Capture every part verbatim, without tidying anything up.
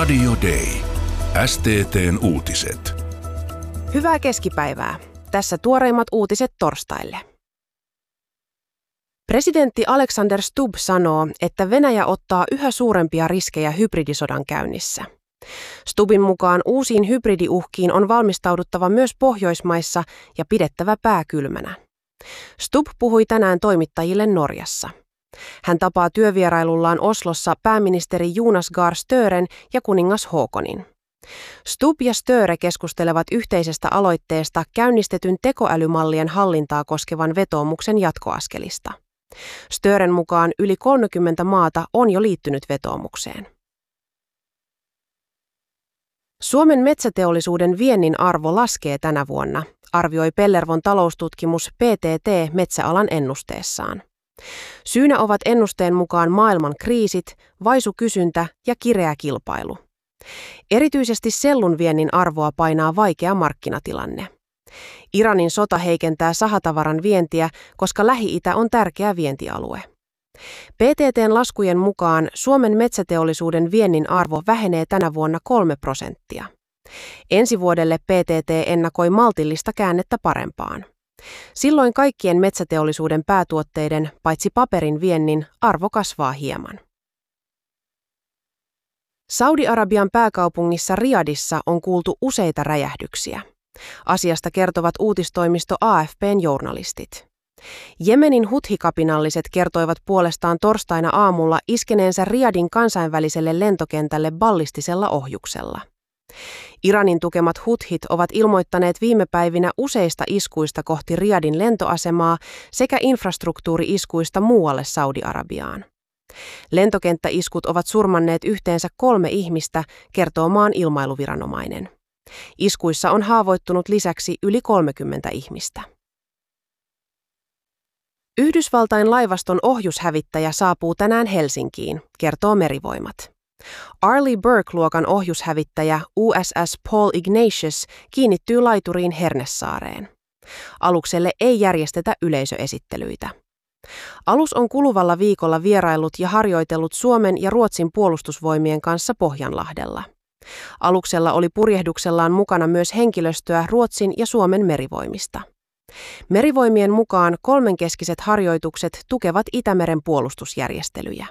Radio Day. S T T:n uutiset. Hyvää keskipäivää. Tässä tuoreimmat uutiset torstaille. Presidentti Alexander Stubb sanoo, että Venäjä ottaa yhä suurempia riskejä hybridisodan käynnissä. Stubbin mukaan uusiin hybridiuhkiin on valmistauduttava myös Pohjoismaissa ja pidettävä pää kylmänä. Stubb puhui tänään toimittajille Norjassa. Hän tapaa työvierailullaan Oslossa pääministeri Jonas Gahr Støren ja kuningas Haakonin. Stubb ja Støre keskustelevat yhteisestä aloitteesta käynnistetyn tekoälymallien hallintaa koskevan vetoomuksen jatkoaskelista. Støren mukaan yli kolmekymmentä maata on jo liittynyt vetoomukseen. Suomen metsäteollisuuden viennin arvo laskee tänä vuonna, arvioi Pellervon taloustutkimus P T T metsäalan ennusteessaan. Syynä ovat ennusteen mukaan maailman kriisit, vaisu kysyntä ja kireä kilpailu. Erityisesti sellun viennin arvoa painaa vaikea markkinatilanne. Iranin sota heikentää sahatavaran vientiä, koska Lähi-itä on tärkeä vientialue. P T T:n laskujen mukaan Suomen metsäteollisuuden viennin arvo vähenee tänä vuonna kolme prosenttia. Ensi vuodelle P T T ennakoi maltillista käännettä parempaan. Silloin kaikkien metsäteollisuuden päätuotteiden, paitsi paperin viennin, arvo kasvaa hieman. Saudi-Arabian pääkaupungissa Riyadissa on kuultu useita räjähdyksiä. Asiasta kertovat uutistoimisto A F P:n journalistit. Jemenin huthi-kapinalliset kertoivat puolestaan torstaina aamulla iskeneensä Riyadin kansainväliselle lentokentälle ballistisella ohjuksella. Iranin tukemat huthit ovat ilmoittaneet viime päivinä useista iskuista kohti Riyadin lentoasemaa sekä infrastruktuuri-iskuista muualle Saudi-Arabiaan. Lentokenttäiskut ovat surmanneet yhteensä kolme ihmistä, kertoo maan ilmailuviranomainen. Iskuissa on haavoittunut lisäksi yli kolmekymmentä ihmistä. Yhdysvaltain laivaston ohjushävittäjä saapuu tänään Helsinkiin, kertoo Merivoimat. Arleigh Burke-luokan ohjushävittäjä U S S Paul Ignatius kiinnittyy laituriin Hernesaareen. Alukselle ei järjestetä yleisöesittelyitä. Alus on kuluvalla viikolla vieraillut ja harjoitellut Suomen ja Ruotsin puolustusvoimien kanssa Pohjanlahdella. Aluksella oli purjehduksellaan mukana myös henkilöstöä Ruotsin ja Suomen merivoimista. Merivoimien mukaan kolmenkeskiset harjoitukset tukevat Itämeren puolustusjärjestelyjä.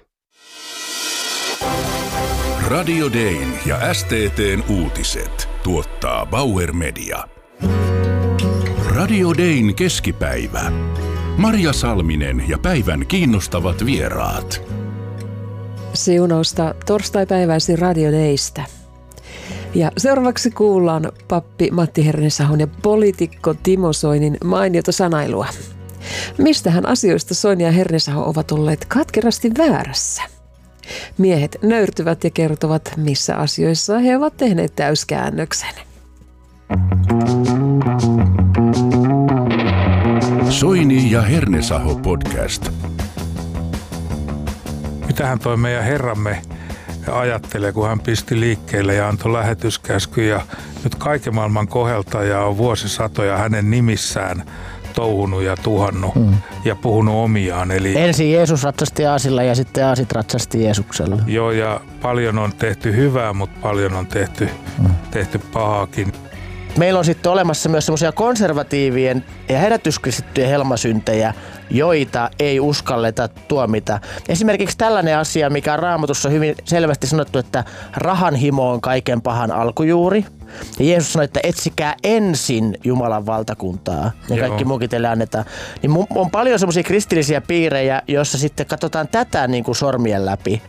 Radio Dayn ja S T T:n uutiset tuottaa Bauer Media. Radio Dayn keskipäivä. Marja Salminen ja päivän kiinnostavat vieraat. Siunausta torstaipäiväisin Radio Daystä. Ja seuraavaksi kuullaan pappi Matti Hernesahon ja poliitikko Timo Soinin mainiota sanailua. Mistähän asioista Soini ja Hernesaho ovat olleet katkerasti väärässä? Miehet nöyrtyvät ja kertovat, missä asioissa he ovat tehneet täyskäännöksen. Soini ja Hernesaho podcast. Mitähän toi meidän herramme ajattelee, kun hän pisti liikkeelle ja antoi lähetyskäsky ja nyt kaiken maailman koheltaja on vuosisatoja hänen nimissään touhunut ja tuhannut mm. ja puhunut omiaan. Eli ensin Jeesus ratsasti aasilla ja sitten aasit ratsasti Jeesuksella. Joo, ja paljon on tehty hyvää, mutta paljon on tehty, mm. tehty pahaakin. Meillä on sitten olemassa myös semmoisia konservatiivien ja herätyskristittyjen helmasyntejä, joita ei uskalleta tuomita. Esimerkiksi tällainen asia, mikä on Raamatussa hyvin selvästi sanottu, että rahan himo on kaiken pahan alkujuuri. Ja Jeesus sanoi, että etsikää ensin Jumalan valtakuntaa ja Joo. kaikki muukin teille annetaan. Niin on paljon semmoisia kristillisiä piirejä, joissa sitten katsotaan tätä niin kuin sormien läpi.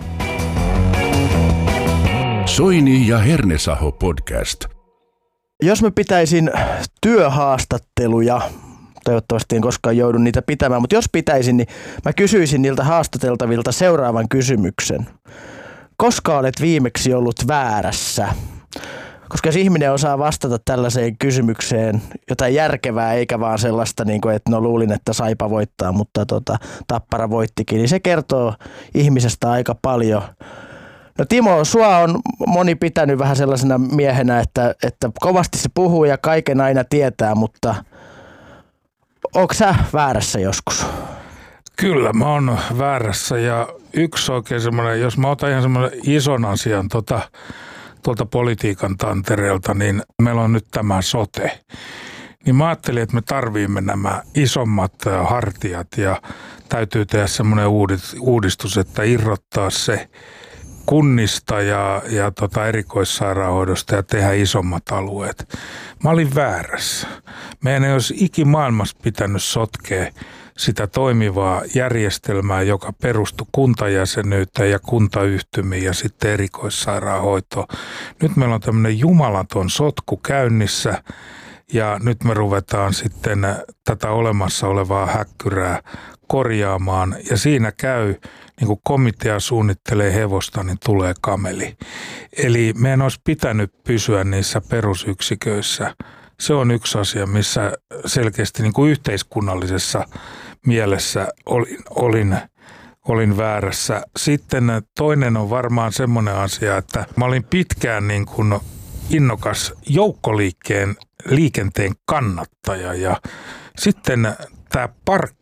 Soini ja Hernesaho podcast. Jos mä pitäisin työhaastatteluja, toivottavasti en koskaan joudu niitä pitämään, mutta jos pitäisin, niin mä kysyisin niiltä haastateltavilta seuraavan kysymyksen. Koska olet viimeksi ollut väärässä? Koska jos ihminen osaa vastata tällaiseen kysymykseen jotain järkevää, eikä vaan sellaista, niin kuin, että no luulin, että Saipa voittaa, mutta tota, Tappara voittikin, niin se kertoo ihmisestä aika paljon. No Timo, sua on moni pitänyt vähän sellaisena miehenä, että, että kovasti se puhuu ja kaiken aina tietää, mutta onko sä väärässä joskus? Kyllä mä oon väärässä ja yksi oikein semmoinen, jos mä otan ihan semmoinen ison asian tota, tuolta politiikan tantereelta, niin meillä on nyt tämä sote. Niin mä ajattelin, että me tarviimme nämä isommat hartiat ja täytyy tehdä semmoinen uudistus, että irrottaa se kunnista ja, ja tota erikoissairaanhoidosta ja tehdä isommat alueet. Mä olin väärässä. Meidän ei olisi ikimaailmassa pitänyt sotkea sitä toimivaa järjestelmää, joka perustui kuntajäsenyyteen ja kuntayhtymiin ja sitten erikoissairaanhoitoon. Nyt meillä on tämmöinen jumalaton sotku käynnissä ja nyt me ruvetaan sitten tätä olemassa olevaa häkkyrää korjaamaan ja siinä käy, niin kuin komitea suunnittelee hevosta, niin tulee kameli. Eli meidän olisi pitänyt pysyä niissä perusyksiköissä. Se on yksi asia, missä selkeästi niin kuin yhteiskunnallisessa mielessä olin, olin, olin väärässä. Sitten toinen on varmaan semmoinen asia, että mä olin pitkään niin kuin innokas joukkoliikkeen liikenteen kannattaja ja sitten tämä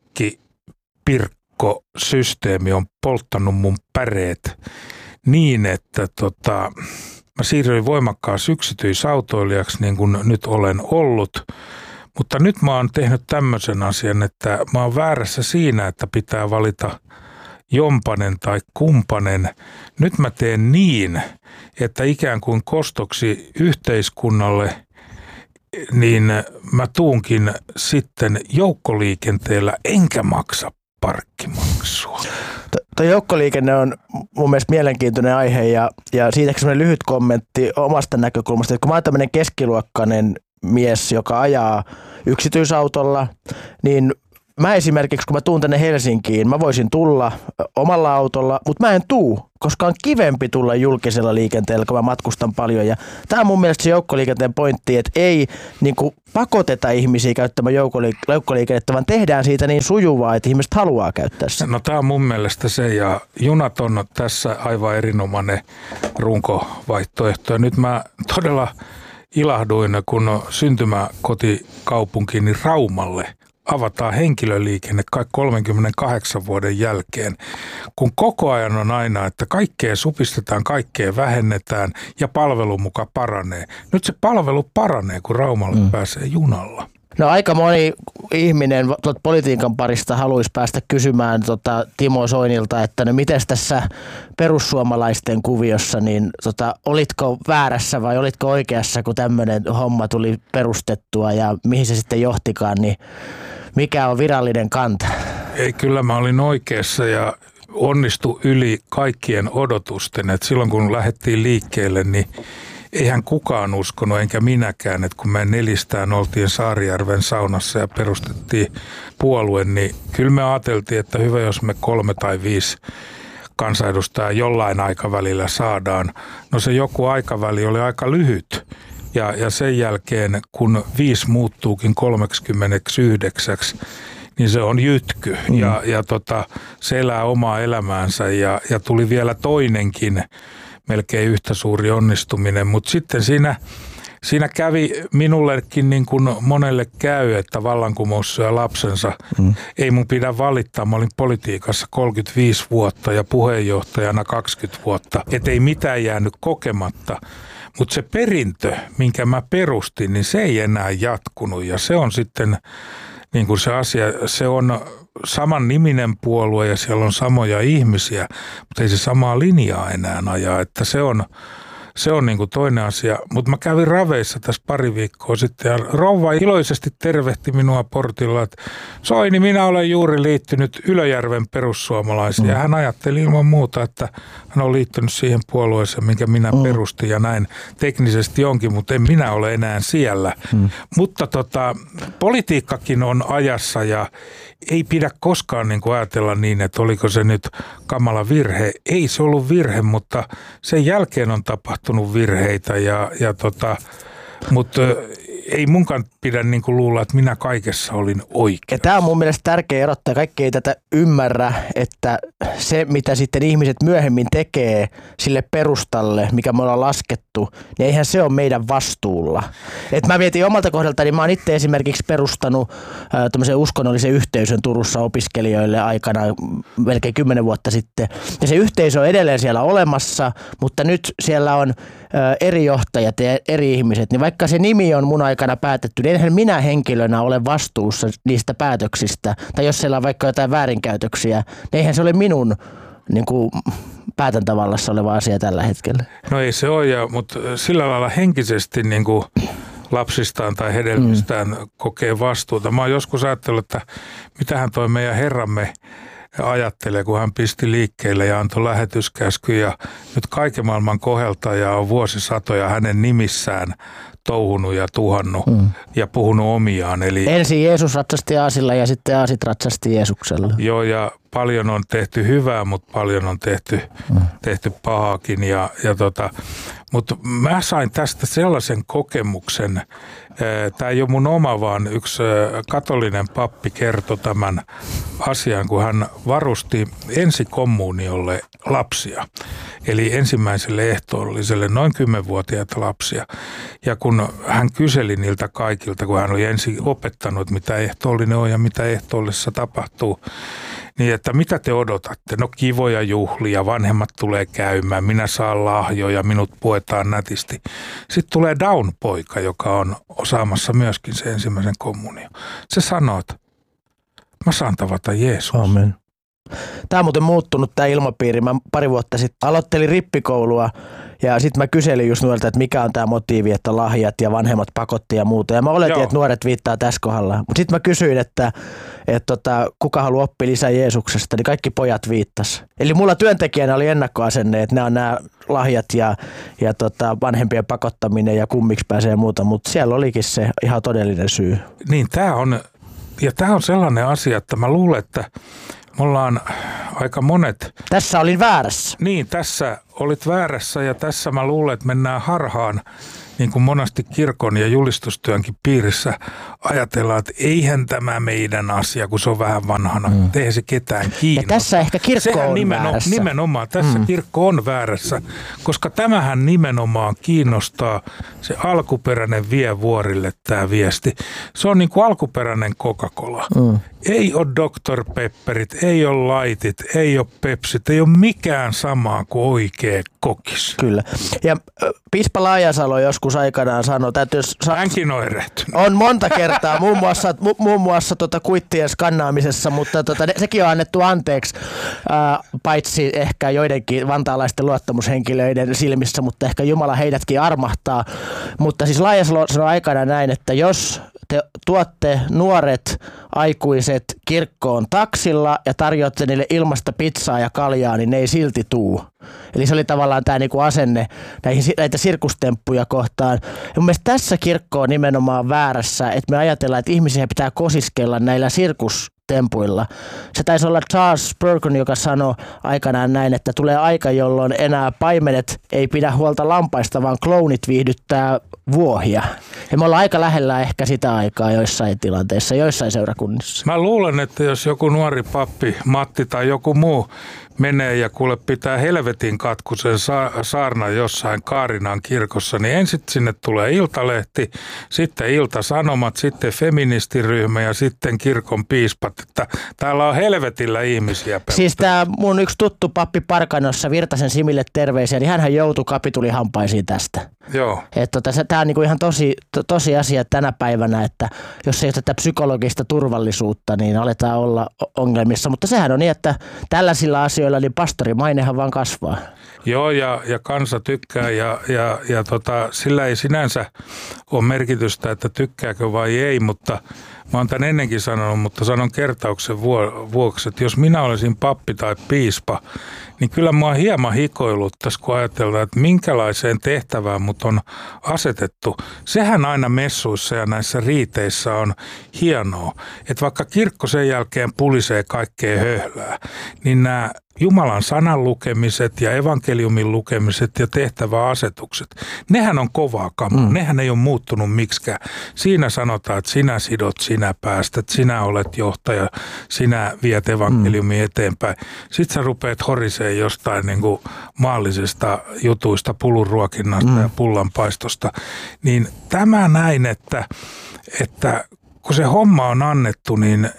parkkipirkkosysteemi on polttanut mun päreet niin, että tota, mä siirryin voimakkaasti yksityisautoilijaksi niin kuin nyt olen ollut, mutta nyt mä oon tehnyt tämmöisen asian, että mä oon väärässä siinä, että pitää valita jompanen tai kumpanen. Nyt mä teen niin, että ikään kuin kostoksi yhteiskunnalle, niin mä tuunkin sitten joukkoliikenteellä enkä maksa parkkimaksua. Tuo joukkoliikenne on mun mielestä mielenkiintoinen aihe ja, ja siitä semmoinen lyhyt kommentti omasta näkökulmasta. Että kun mä oon tämmöinen keskiluokkainen mies, joka ajaa yksityisautolla, niin mä esimerkiksi, kun mä tuun tänne Helsinkiin, mä voisin tulla omalla autolla, mutta mä en tuu, koska on kivempi tulla julkisella liikenteellä, kun mä matkustan paljon. Ja tää on mun mielestä se joukkoliikenteen pointti, että ei niin kuin pakoteta ihmisiä käyttämään joukkoliik- joukkoliikennettä, vaan tehdään siitä niin sujuvaa, että ihmiset haluaa käyttää sitä. No tää on mun mielestä se, ja junat on tässä aivan erinomainen runkovaihtoehto. Ja nyt mä todella ilahduin, kun syntymäkotikaupunkini Raumalle avataan henkilöliikenne kai kolmenkymmenenkahdeksan vuoden jälkeen, kun koko ajan on aina, että kaikkea supistetaan, kaikkea vähennetään ja palvelu muka paranee. Nyt se palvelu paranee, kun Raumalle mm. pääsee junalla. No aika moni ihminen tuot politiikan parista haluaisi päästä kysymään tota Timo Soinilta, että no mites tässä perussuomalaisten kuviossa, niin tota, olitko väärässä vai olitko oikeassa, kun tämmöinen homma tuli perustettua ja mihin se sitten johtikaan, niin mikä on virallinen kanta? Ei, kyllä mä olin oikeassa ja onnistui yli kaikkien odotusten, että silloin kun lähdettiin liikkeelle, niin eihän kukaan uskonut, enkä minäkään, että kun me nelistään oltiin Saarijärven saunassa ja perustettiin puolue, niin kyllä me ajateltiin, että hyvä, jos me kolme tai viisi kansanedustajaa jollain aikavälillä saadaan. No se joku aikaväli oli aika lyhyt. Ja, ja sen jälkeen, kun viisi muuttuukin kolmekymmentäyhdeksän, niin se on jytky. Mm. Ja, ja tota, se elää omaa elämäänsä ja, ja tuli vielä toinenkin melkein yhtä suuri onnistuminen, mutta sitten siinä, siinä kävi minullekin niin kuin monelle käy, että vallankumous syö lapsensa. Mm. Ei mun pidä valittaa, mä olin politiikassa kolmekymmentäviisi vuotta ja puheenjohtajana kaksikymmentä vuotta, et ei mitään jäänyt kokematta. Mutta se perintö, minkä mä perustin, niin se ei enää jatkunut ja se on sitten niin kuin se asia, se on saman niminen puolue ja siellä on samoja ihmisiä, mutta ei se samaa linjaa enää ajaa, että se on, se on niin kuin toinen asia. Mutta mä kävin raveissa tässä pari viikkoa sitten ja rouva iloisesti tervehti minua portilla, että Soini, minä olen juuri liittynyt Ylöjärven perussuomalaisiin. Mm. Ja hän ajatteli ilman muuta, että hän on liittynyt siihen puolueeseen, minkä minä mm. perustin ja näin teknisesti onkin, mutta en minä ole enää siellä. Mm. Mutta tota, politiikkakin on ajassa ja ei pidä koskaan niin kuin ajatella niin, että oliko se nyt kamala virhe. Ei se ollut virhe, mutta sen jälkeen on tapahtunut virheitä. Ja, ja tota, mutta ei munkaan pidä niin kuin luulla, että minä kaikessa olin oikein. Ja tämä on mun mielestä tärkeä erottaa. Kaikki ei tätä ymmärrä, että se mitä sitten ihmiset myöhemmin tekee sille perustalle, mikä me ollaan laskettu, niin eihän se ole meidän vastuulla. Et mä vietin omalta kohdalta, niin mä oon itse esimerkiksi perustanut äh, tämmöisen uskonnollisen yhteisön Turussa opiskelijoille aikana melkein kymmenen vuotta sitten. Ja se yhteisö on edelleen siellä olemassa, mutta nyt siellä on eri johtajat ja eri ihmiset, niin vaikka se nimi on mun aikana päätetty, niin enhän minä henkilönä ole vastuussa niistä päätöksistä. Tai jos siellä on vaikka jotain väärinkäytöksiä, niin eihän se ole minun niin kuin, päätäntävallassa oleva asia tällä hetkellä. No ei se ole, ja, mutta sillä lailla henkisesti niin kuin lapsistaan tai hedelmistään mm. kokee vastuuta. Mä oon joskus ajatellut, että mitähän toi meidän Herramme ajattelee, kun hän pisti liikkeelle ja antoi lähetyskäsky ja nyt kaiken maailman koheltaja on vuosisatoja hänen nimissään touhunut ja tuhannut mm. ja puhunut omiaan. Eli ensin Jeesus ratsasti aasilla ja sitten aasit ratsasti Jeesuksella. Joo, ja paljon on tehty hyvää, mutta paljon on tehty, mm. tehty pahaakin. Ja, ja tota, mutta mä sain tästä sellaisen kokemuksen, tämä ei ole mun oma, vaan yksi katolinen pappi kertoi tämän asian, kun hän varusti ensikommuniolle lapsia. Eli ensimmäiselle ehtoolliselle noin kymmenvuotiaita lapsia. Ja kun hän kyseli niiltä kaikilta, kun hän oli ensin opettanut, mitä ehtoollinen on ja mitä ehtoollisessa tapahtuu, niin että mitä te odotatte? No kivoja juhlia, vanhemmat tulee käymään, minä saan lahjoja, minut puetaan nätisti. Sitten tulee Down-poika, joka on osaamassa myöskin se ensimmäisen kommunion. Se sanoo, että mä saan tavata Jeesus. Amen. Tämä on muuten muuttunut tämä ilmapiiri. Mä pari vuotta sitten aloittelin rippikoulua ja sitten mä kyselin just nuorilta, että mikä on tämä motiivi, että lahjat ja vanhemmat pakotti ja muuta. Ja mä oletin, Joo. että nuoret viittaa tässä kohdalla. Mutta sitten mä kysyin, että, että tota, kuka haluaa oppia lisää Jeesuksesta, niin kaikki pojat viittas. Eli mulla työntekijänä oli ennakkoasenne, että nämä on nämä lahjat ja, ja tota, vanhempien pakottaminen ja kummiksi pääsee ja muuta. Mutta siellä olikin se ihan todellinen syy. Niin, tämä on, ja tämä on sellainen asia, että mä luulen, että me ollaan aika monet. Tässä olin väärässä. Niin, tässä olit väärässä ja tässä mä luulen, että mennään harhaan, niin kuin monesti kirkon ja julistustyönkin piirissä ajatellaan, että eihän tämä meidän asia, kun se on vähän vanhana. Mm. Eihän se ketään kiinnosta. Ja tässä ehkä kirkko Sehän on nimeno- väärässä. Nimenomaan, tässä mm. kirkko on väärässä, koska tämähän nimenomaan kiinnostaa se alkuperäinen vie vuorille tämä viesti. Se on niin kuin alkuperäinen Coca-Cola. Mm. Ei ole doktor Pepperit, ei ole Lightit, ei ole Pepsit, ei ole mikään samaa kuin oikea kokis. Kyllä. Ja piispa Laajasalo joskus aikanaan sanoi, että jos hänkin on erehtynyt. On monta kertaa, muun muassa, mu, muun muassa tota kuittien skannaamisessa, mutta tota, sekin on annettu anteeksi, ää, paitsi ehkä joidenkin vantaalaisten luottamushenkilöiden silmissä, mutta ehkä Jumala heidätkin armahtaa. Mutta siis Laajasalo sanoi aikanaan näin, että jos te tuotte nuoret aikuiset kirkkoon taksilla ja tarjoatte niille ilmasta pizzaa ja kaljaa, niin ne ei silti tuu. Eli se oli tavallaan tämä niinku asenne näihin, näitä sirkustemppuja kohtaan. Ja mun mielestä tässä kirkko on nimenomaan väärässä, että me ajatellaan, että ihmisiä pitää kosiskella näillä sirkustempuilla. Se taisi olla Charles Spurgeon, joka sanoi aikanaan näin, että tulee aika, jolloin enää paimenet ei pidä huolta lampaista, vaan klounit viihdyttää vuohia. Ja me ollaan aika lähellä ehkä sitä aikaa joissain tilanteissa, joissain seurakunnissa. Mä luulen, että jos joku nuori pappi, Matti tai joku muu menee ja kuule pitää helvetin katkusen sa- saarna jossain Kaarinan kirkossa, niin ensin sinne tulee Iltalehti, sitten Ilta-Sanomat, sitten feministiryhmä ja sitten kirkon piispat. Että täällä on helvetillä ihmisiä. Pelata. Siis tämä mun yksi tuttu pappi Parkanossa, Virtasen Simille terveisiä, niin hänhän joutui kapitulihampaisiin tästä. Joo. Että tota, tämä on niinku ihan tosi, to, tosi asia tänä päivänä, että jos ei ole tätä psykologista turvallisuutta, niin aletaan olla ongelmissa. Mutta sehän on niin, että tällaisilla asioilla niin pastorimainehan vaan kasvaa. Joo, ja, ja kansa tykkää ja, ja, ja tota, sillä ei sinänsä ole merkitystä, että tykkääkö vai ei, mutta Mä oon tämän ennenkin sanonut, mutta sanon kertauksen vuoksi, että jos minä olisin pappi tai piispa, niin kyllä mua hieman hikoiluttaisi, kun ajatellaan, että minkälaiseen tehtävään mut on asetettu. Sehän aina messuissa ja näissä riiteissä on hienoa, että vaikka kirkko sen jälkeen pulisee kaikkea höhlää, niin nämä Jumalan sanan lukemiset ja evankeliumin lukemiset ja tehtäväasetukset, nehän on kovaa kamaa. Mm. Nehän ei ole muuttunut miksikään. Siinä sanotaan, että sinä sidot, sinä päästät, sinä olet johtaja, sinä viet evankeliumin mm. eteenpäin. Sitten sä rupeat horiseen jostain niin kuin maallisesta jutuista, pulunruokinnasta mm. ja pullanpaistosta. Niin tämä näin, että, että kun se homma on annettu, niin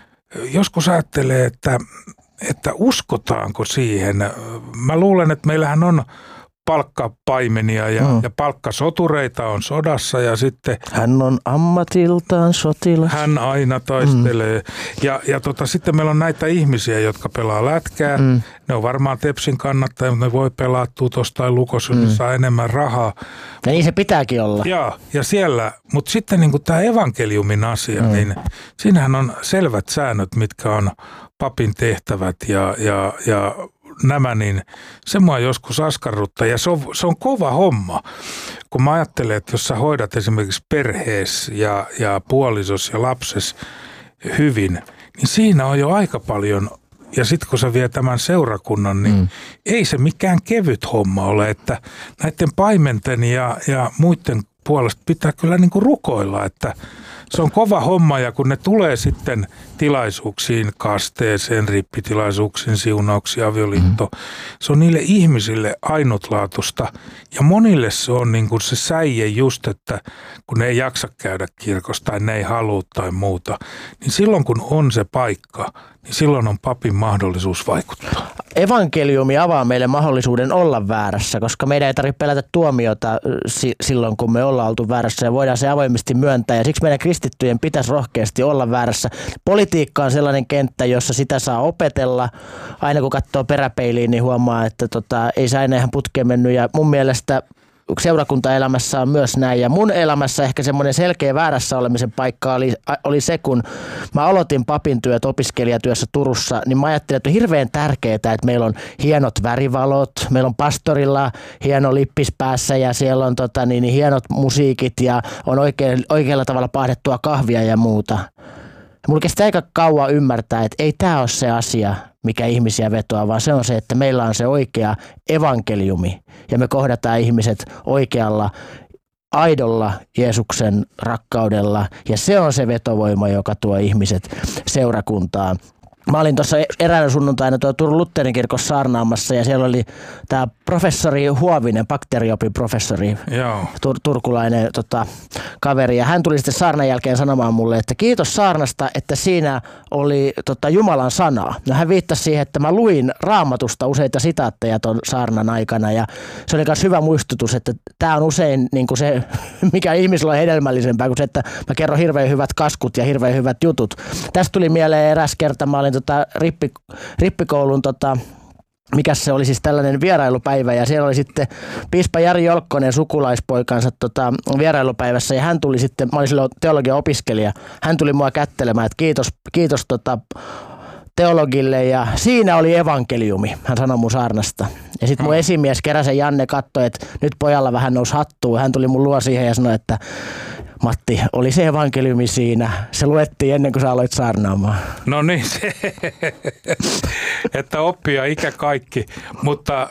joskus ajattelee, että että uskotaanko siihen. Mä luulen, että meillähän on palkkapaimenia ja, mm. ja palkkasotureita on sodassa ja sitten... Hän on ammatiltaan sotilas. Hän aina taistelee. Mm. Ja, ja tota, sitten meillä on näitä ihmisiä, jotka pelaa lätkää. Mm. Ne on varmaan Tepsin kannattajia, mutta ne voi pelaa tuossa tai Lukossa, mm. saa enemmän rahaa. Ja niin se pitääkin olla. Ja, ja siellä, mutta sitten niin tämä evankeliumin asia, mm. niin siinähän on selvät säännöt, mitkä on papin tehtävät ja, ja, ja nämä, niin se mua joskus askarruttaa. Ja se on, se on kova homma, kun mä ajattelen, että jos sä hoidat esimerkiksi perhees ja, ja puolisos ja lapses hyvin, niin siinä on jo aika paljon. Ja sitten kun sä vie tämän seurakunnan, niin mm. ei se mikään kevyt homma ole, että näiden paimenten ja, ja muiden puolesta pitää kyllä niin kuin rukoilla, että se on kova homma ja kun ne tulee sitten tilaisuuksiin, kasteeseen, rippitilaisuuksiin, siunauksiin, avioliitto, mm. se on niille ihmisille ainutlaatuista ja monille se on niin kuin se säie just, että kun ne ei jaksa käydä kirkossa tai ne ei halua tai muuta, niin silloin kun on se paikka, niin silloin on papin mahdollisuus vaikuttaa. Evankeliumi avaa meille mahdollisuuden olla väärässä, koska meidän ei tarvitse pelätä tuomiota silloin, kun me ollaan oltu väärässä ja voidaan se avoimesti myöntää. Ja siksi meidän kristittyjen pitäisi rohkeasti olla väärässä. Politiikka on sellainen kenttä, jossa sitä saa opetella. Aina kun katsoo peräpeiliin, niin huomaa, että tota, ei se aina ihan putkeen mennyt. Ja mun mielestä seurakuntaelämässä on myös näin. Ja mun elämässä ehkä semmoinen selkeä väärässä olemisen paikka oli, oli se, kun mä aloitin papin työt opiskelijatyössä Turussa, niin mä ajattelin, että on hirveän tärkeää, että meillä on hienot värivalot, meillä on pastorilla hieno lippis päässä ja siellä on tota, niin, niin hienot musiikit ja on oikein, oikealla tavalla paahdettua kahvia ja muuta. Mulla kestää aika kauan ymmärtää, että ei tämä ole se asia, mikä ihmisiä vetoaa, vaan se on se, että meillä on se oikea evankeliumi ja me kohdataan ihmiset oikealla, aidolla Jeesuksen rakkaudella ja se on se vetovoima, joka tuo ihmiset seurakuntaan. Mä olin tuossa eräänä sunnuntaina tuo Turun Lutherin kirkossa saarnaamassa ja siellä oli tämä professori Huovinen, bakteeriopin professori, tur- turkulainen tota, kaveri. Ja hän tuli sitten saarnan jälkeen sanomaan mulle, että kiitos saarnasta, että siinä oli tota, Jumalan sanaa. No hän viittasi siihen, että mä luin Raamatusta useita sitaatteja ton saarnan aikana ja se oli myös hyvä muistutus, että tämä on usein niin kuin se, mikä ihmisellä on hedelmällisempää kuin se, että mä kerron hirveän hyvät kaskut ja hirveän hyvät jutut. Tästä tuli mieleen eräs kerta, mä olin tota, rippi, rippikoulun tota, mikäs se oli siis tällainen vierailupäivä ja siellä oli sitten piispa Jari Jolkkonen sukulaispoikansa tota, vierailupäivässä ja hän tuli sitten, mä olin silloin teologian opiskelija, hän tuli mua kättelemään, että kiitos, kiitos tota, teologille ja siinä oli evankeliumi, hän sanoi mun saarnasta. Ja sitten mun esimies Keräsen Janne katsoi, että nyt pojalla vähän nousi hattua, hän tuli mun luo siihen ja sanoi, että Matti, oli se evankeliumi siinä. Se luettiin ennen kuin sä aloit saarnaamaan. No niin, se, että oppia ikä kaikki. Mutta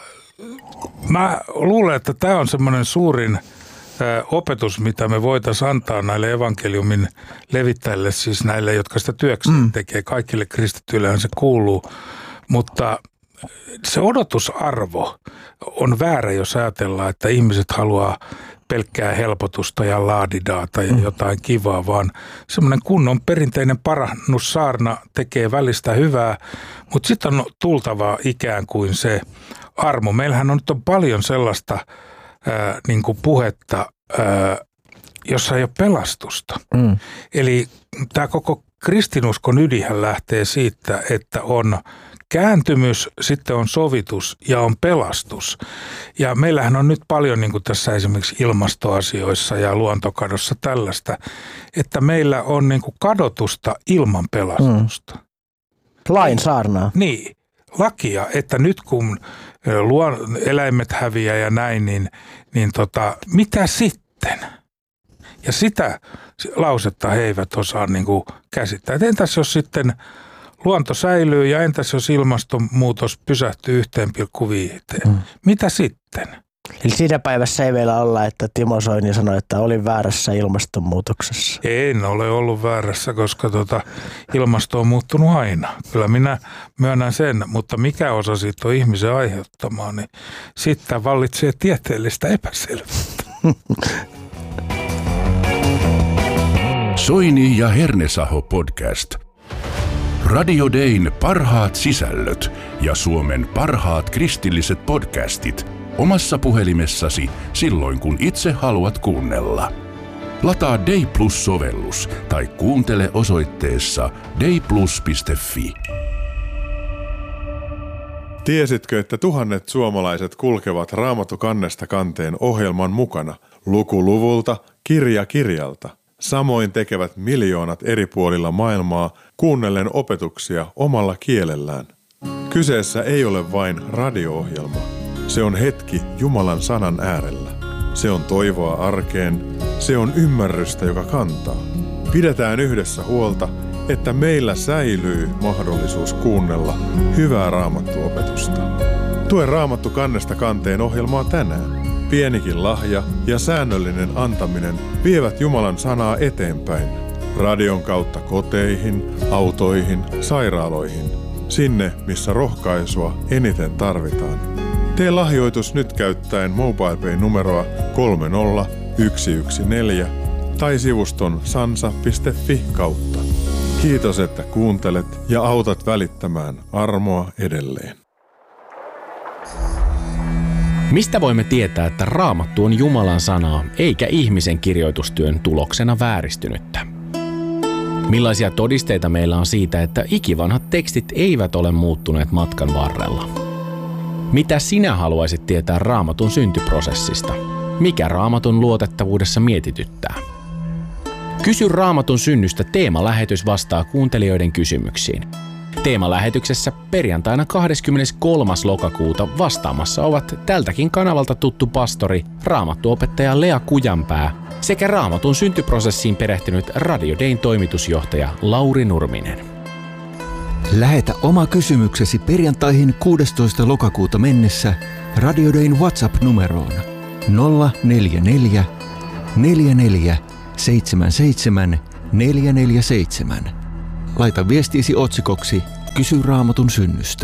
mä luulen, että tämä on semmoinen suurin opetus, mitä me voitaisiin antaa näille evankeliumin levittäjille, siis näille, jotka sitä työkseen mm. tekee. Kaikille kristityillehän se kuuluu, mutta se odotusarvo on väärä, jos ajatellaan, että ihmiset haluaa pelkkää helpotusta ja laadidaata ja jotain kivaa, vaan semmoinen kunnon perinteinen parannussaarna tekee välistä hyvää, mutta sitten on tultava ikään kuin se armo. Meillähän on nyt on paljon sellaista ää, niin kuin puhetta, ää, jossa ei ole pelastusta. Mm. Eli tämä koko kristinuskon ydinhän lähtee siitä, että on kääntymys, sitten on sovitus ja on pelastus. Ja meillähän on nyt paljon niin kuin tässä esimerkiksi ilmastoasioissa ja luontokadossa tällaista, että meillä on niin kuin kadotusta ilman pelastusta. Mm. Lain saarnaa. Niin, lakia, että nyt kun luon, eläimet häviää ja näin, niin, niin tota, mitä sitten? Ja sitä lausetta he eivät osaa niin kuin käsittää. Et entäs jos sitten luonto säilyy ja entäs jos ilmastonmuutos pysähtyy yhteen pilkku viiteen? Mm. Mitä sitten? Eli siinä päivässä ei vielä olla, että Timo Soini sanoi, että olin väärässä ilmastonmuutoksessa. En ole ollut väärässä, koska tota, ilmasto on muuttunut aina. Kyllä minä myönnän sen, mutta mikä osa siitä on ihmisen aiheuttamaa, niin sitten vallitsee tieteellistä epäselvyyttä. Soini ja Hernesaho podcast. Radio Dayn parhaat sisällöt ja Suomen parhaat kristilliset podcastit omassa puhelimessasi silloin, kun itse haluat kuunnella. Lataa Day Plus-sovellus tai kuuntele osoitteessa dayplus piste fi. Tiesitkö, että tuhannet suomalaiset kulkevat Raamattu kannesta kanteen ohjelman mukana, luku luvulta, kirja kirjalta? Samoin tekevät miljoonat eri puolilla maailmaa kuunnellen opetuksia omalla kielellään. Kyseessä ei ole vain radio-ohjelma. Se on hetki Jumalan sanan äärellä. Se on toivoa arkeen. Se on ymmärrystä, joka kantaa. Pidetään yhdessä huolta, että meillä säilyy mahdollisuus kuunnella hyvää raamattuopetusta. Tue Raamattu kannesta kanteen ohjelmaa tänään. Pienikin lahja ja säännöllinen antaminen vievät Jumalan sanaa eteenpäin. Radion kautta koteihin, autoihin, sairaaloihin. Sinne, missä rohkaisua eniten tarvitaan. Tee lahjoitus nyt käyttäen MobilePay-numeroa kolme nolla yksi yksi neljä tai sivuston sansa piste fi kautta. Kiitos, että kuuntelet ja autat välittämään armoa edelleen. Mistä voimme tietää, että Raamattu on Jumalan sanaa eikä ihmisen kirjoitustyön tuloksena vääristynyttä? Millaisia todisteita meillä on siitä, että ikivanhat tekstit eivät ole muuttuneet matkan varrella? Mitä sinä haluaisit tietää Raamatun syntyprosessista? Mikä Raamatun luotettavuudessa mietityttää? Kysy Raamatun synnystä teemalähetys vastaa kuuntelijoiden kysymyksiin. Teemalähetyksessä perjantaina kahdeskymmeneskolmas lokakuuta vastaamassa ovat tältäkin kanavalta tuttu pastori, raamattuopettaja Lea Kujanpää sekä Raamatun syntyprosessiin perehtynyt Radio Dayn toimitusjohtaja Lauri Nurminen. Lähetä oma kysymyksesi perjantaihin kuudestoista lokakuuta mennessä Radio Dayn WhatsApp-numeroon nolla neljä neljä neljä neljä seitsemän seitsemän neljä neljä seitsemän. Laita viestiisi otsikoksi Kysy Raamatun synnystä.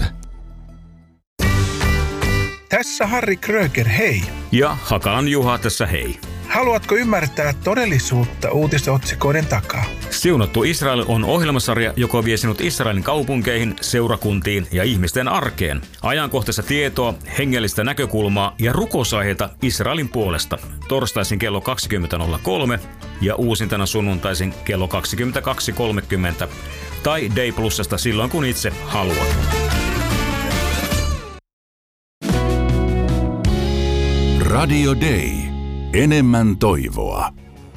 Tässä Harri Kröger, hei. Ja Hakalan Juha tässä hei. Haluatko ymmärtää todellisuutta uutisotsikoiden takaa? Siunattu Israel on ohjelmasarja, joka vie sinut Israelin kaupunkeihin, seurakuntiin ja ihmisten arkeen. Ajankohtaista tietoa, hengellistä näkökulmaa ja rukousaiheita Israelin puolesta. Torstaisin kello kaksikymmentä nolla kolme ja uusintana sunnuntaisin kello kaksikymmentäkaksi kolmekymmentä tai Day Plusasta silloin kun itse haluat. Radio Day. Enemmän toivoa.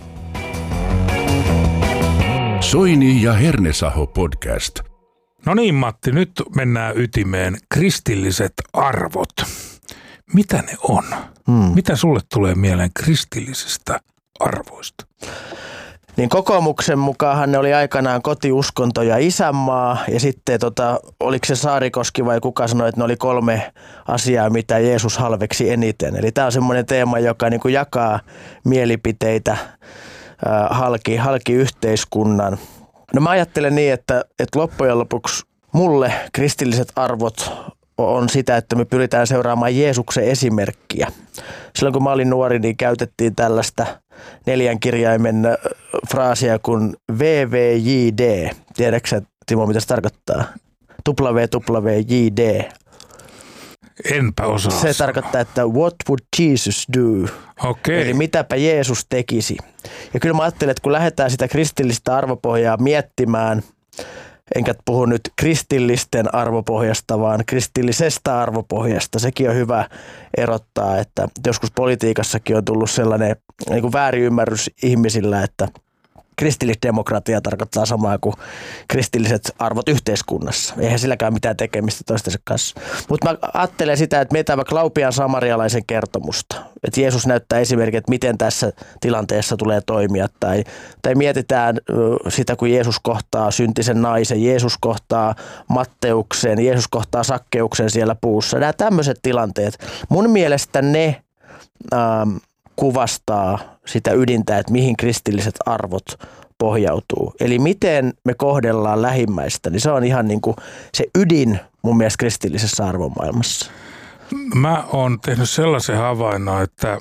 Soini ja Hernesaho podcast. No niin, Matti, nyt mennään ytimeen. Kristilliset arvot. Mitä ne on? Hmm. Mitä sulle tulee mieleen kristillisistä arvoista? Niin kokoomuksen mukaanhan ne oli aikanaan kotiuskonto ja isänmaa, ja sitten tota, oliko se Saarikoski vai kuka sanoi, että ne oli kolme asiaa, mitä Jeesus halveksi eniten. Eli tämä on semmoinen teema, joka niin kuin jakaa mielipiteitä ää, halki, halki yhteiskunnan. No mä ajattelen niin, että, että loppujen lopuksi mulle kristilliset arvot on sitä, että me pyritään seuraamaan Jeesuksen esimerkkiä. Silloin kun mä olin nuori, niin käytettiin tällaista neljän kirjaimen fraasia kuin V V J D. Tiedätkö Timo, mitä se tarkoittaa? W W J D. Enpä osaa. Se tarkoittaa, että what would Jesus do? Okei. Eli mitäpä Jeesus tekisi. Ja kyllä mä ajattelen, että kun lähdetään sitä kristillistä arvopohjaa miettimään, enkä puhu nyt kristillisten arvopohjasta, vaan kristillisestä arvopohjasta. Sekin on hyvä erottaa, että joskus politiikassakin on tullut sellainen niin kuin väärinymmärrys ihmisillä, että kristillisdemokratia tarkoittaa samaa kuin kristilliset arvot yhteiskunnassa. Eihän silläkään mitään tekemistä toistensa kanssa. Mutta mä ajattelen sitä, että mietitään vaikka Laupian samarialaisen kertomusta. Että Jeesus näyttää esimerkiksi, että miten tässä tilanteessa tulee toimia. Tai, tai mietitään sitä, kun Jeesus kohtaa syntisen naisen, Jeesus kohtaa Matteuksen, Jeesus kohtaa Sakkeuksen siellä puussa. Nämä tämmöiset tilanteet. Mun mielestä ne Ähm, kuvastaa sitä ydintä, että mihin kristilliset arvot pohjautuu. Eli miten me kohdellaan lähimmäistä, niin se on ihan niin kuin se ydin mun mielestä kristillisessä arvomaailmassa. Mä oon tehnyt sellaisen havainnon, että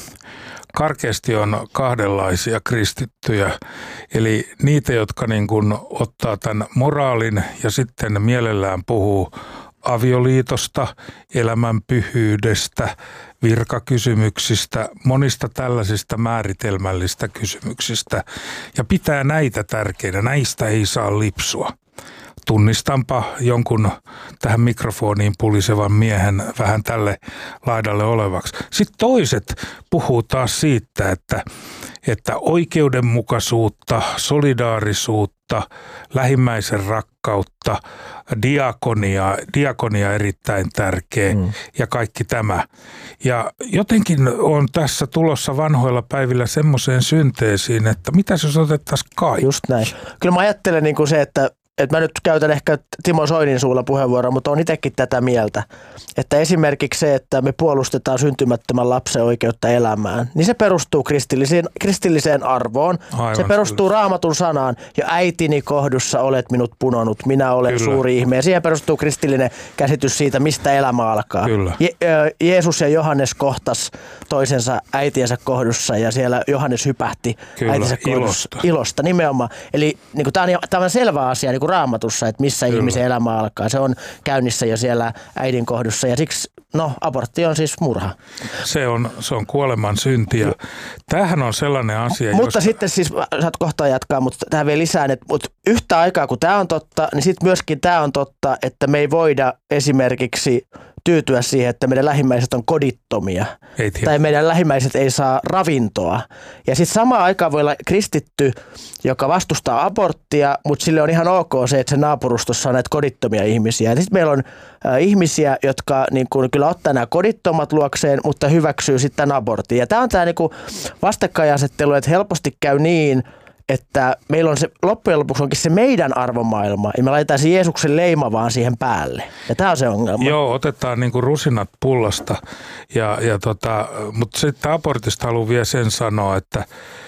karkeasti on kahdenlaisia kristittyjä, eli niitä, jotka niin kuin ottaa tämän moraalin ja sitten mielellään puhuu avioliitosta, elämän pyhyydestä, virkakysymyksistä, monista tällaisista määritelmällistä kysymyksistä ja pitää näitä tärkeinä. Näistä ei saa lipsua. Tunnistanpa jonkun tähän mikrofoniin pulisevan miehen vähän tälle laidalle olevaksi. Sitten toiset puhuu taas siitä, että, että oikeudenmukaisuutta, solidaarisuutta, lähimmäisen rakkautta, diakonia, diakonia erittäin tärkeä mm. ja kaikki tämä. Ja jotenkin on tässä tulossa vanhoilla päivillä semmoiseen synteesiin, että mitä jos otettaisiin kaikki? Just näin. Kyllä mä ajattelen niin kuin se, että että mä nyt käytän ehkä Timo Soinin suulla puheenvuoroa, mutta on itsekin tätä mieltä, että esimerkiksi se, että me puolustetaan syntymättömän lapsen oikeutta elämään, niin se perustuu kristilliseen, kristilliseen arvoon. Aivan se perustuu kyllä. Raamatun sanaan, ja äitini kohdussa olet minut punonut, minä olen kyllä. suuri ihme. Ja siihen perustuu kristillinen käsitys siitä, mistä elämä alkaa. Je- Jeesus ja Johannes kohtas toisensa äitiensä kohdussa, ja siellä Johannes hypähti kyllä. äitinsä kohdussa. Ilosta. Ilosta nimenomaan. Eli niin kuin, tämä on, tämä on selvä asia, niin kuin Raamatussa, että missä Kyllä. ihmisen elämä alkaa. Se on käynnissä jo siellä äidin kohdussa ja siksi, no abortti on siis murha. Se on, se on kuoleman synti ja tämähän on sellainen asia. Mutta jos... sitten siis, saat kohta jatkaa, mutta tähän vielä lisään, että mutta yhtä aikaa kun tämä on totta, niin sitten myöskin tämä on totta, että me ei voida esimerkiksi tyytyä siihen, että meidän lähimmäiset on kodittomia ei tai meidän lähimmäiset ei saa ravintoa. Ja sitten samaan aikaan voi olla kristitty, joka vastustaa aborttia, mutta sille on ihan ok se, että se naapurustossa on näitä kodittomia ihmisiä. Sitten meillä on äh, ihmisiä, jotka niin kun, kyllä ottaa nämä kodittomat luokseen, mutta hyväksyy sitten abortin. Ja tämä on tämä niin kun vastakkainasettelu, että helposti käy niin, että meillä on se, loppujen lopuksi onkin se meidän arvomaailma, ja me laitetaan se Jeesuksen leima vaan siihen päälle. Ja tämä on se ongelma. Joo, otetaan niin kuin rusinat pullasta, ja, ja tota, mutta sitten abortista haluan vielä sen sanoa, että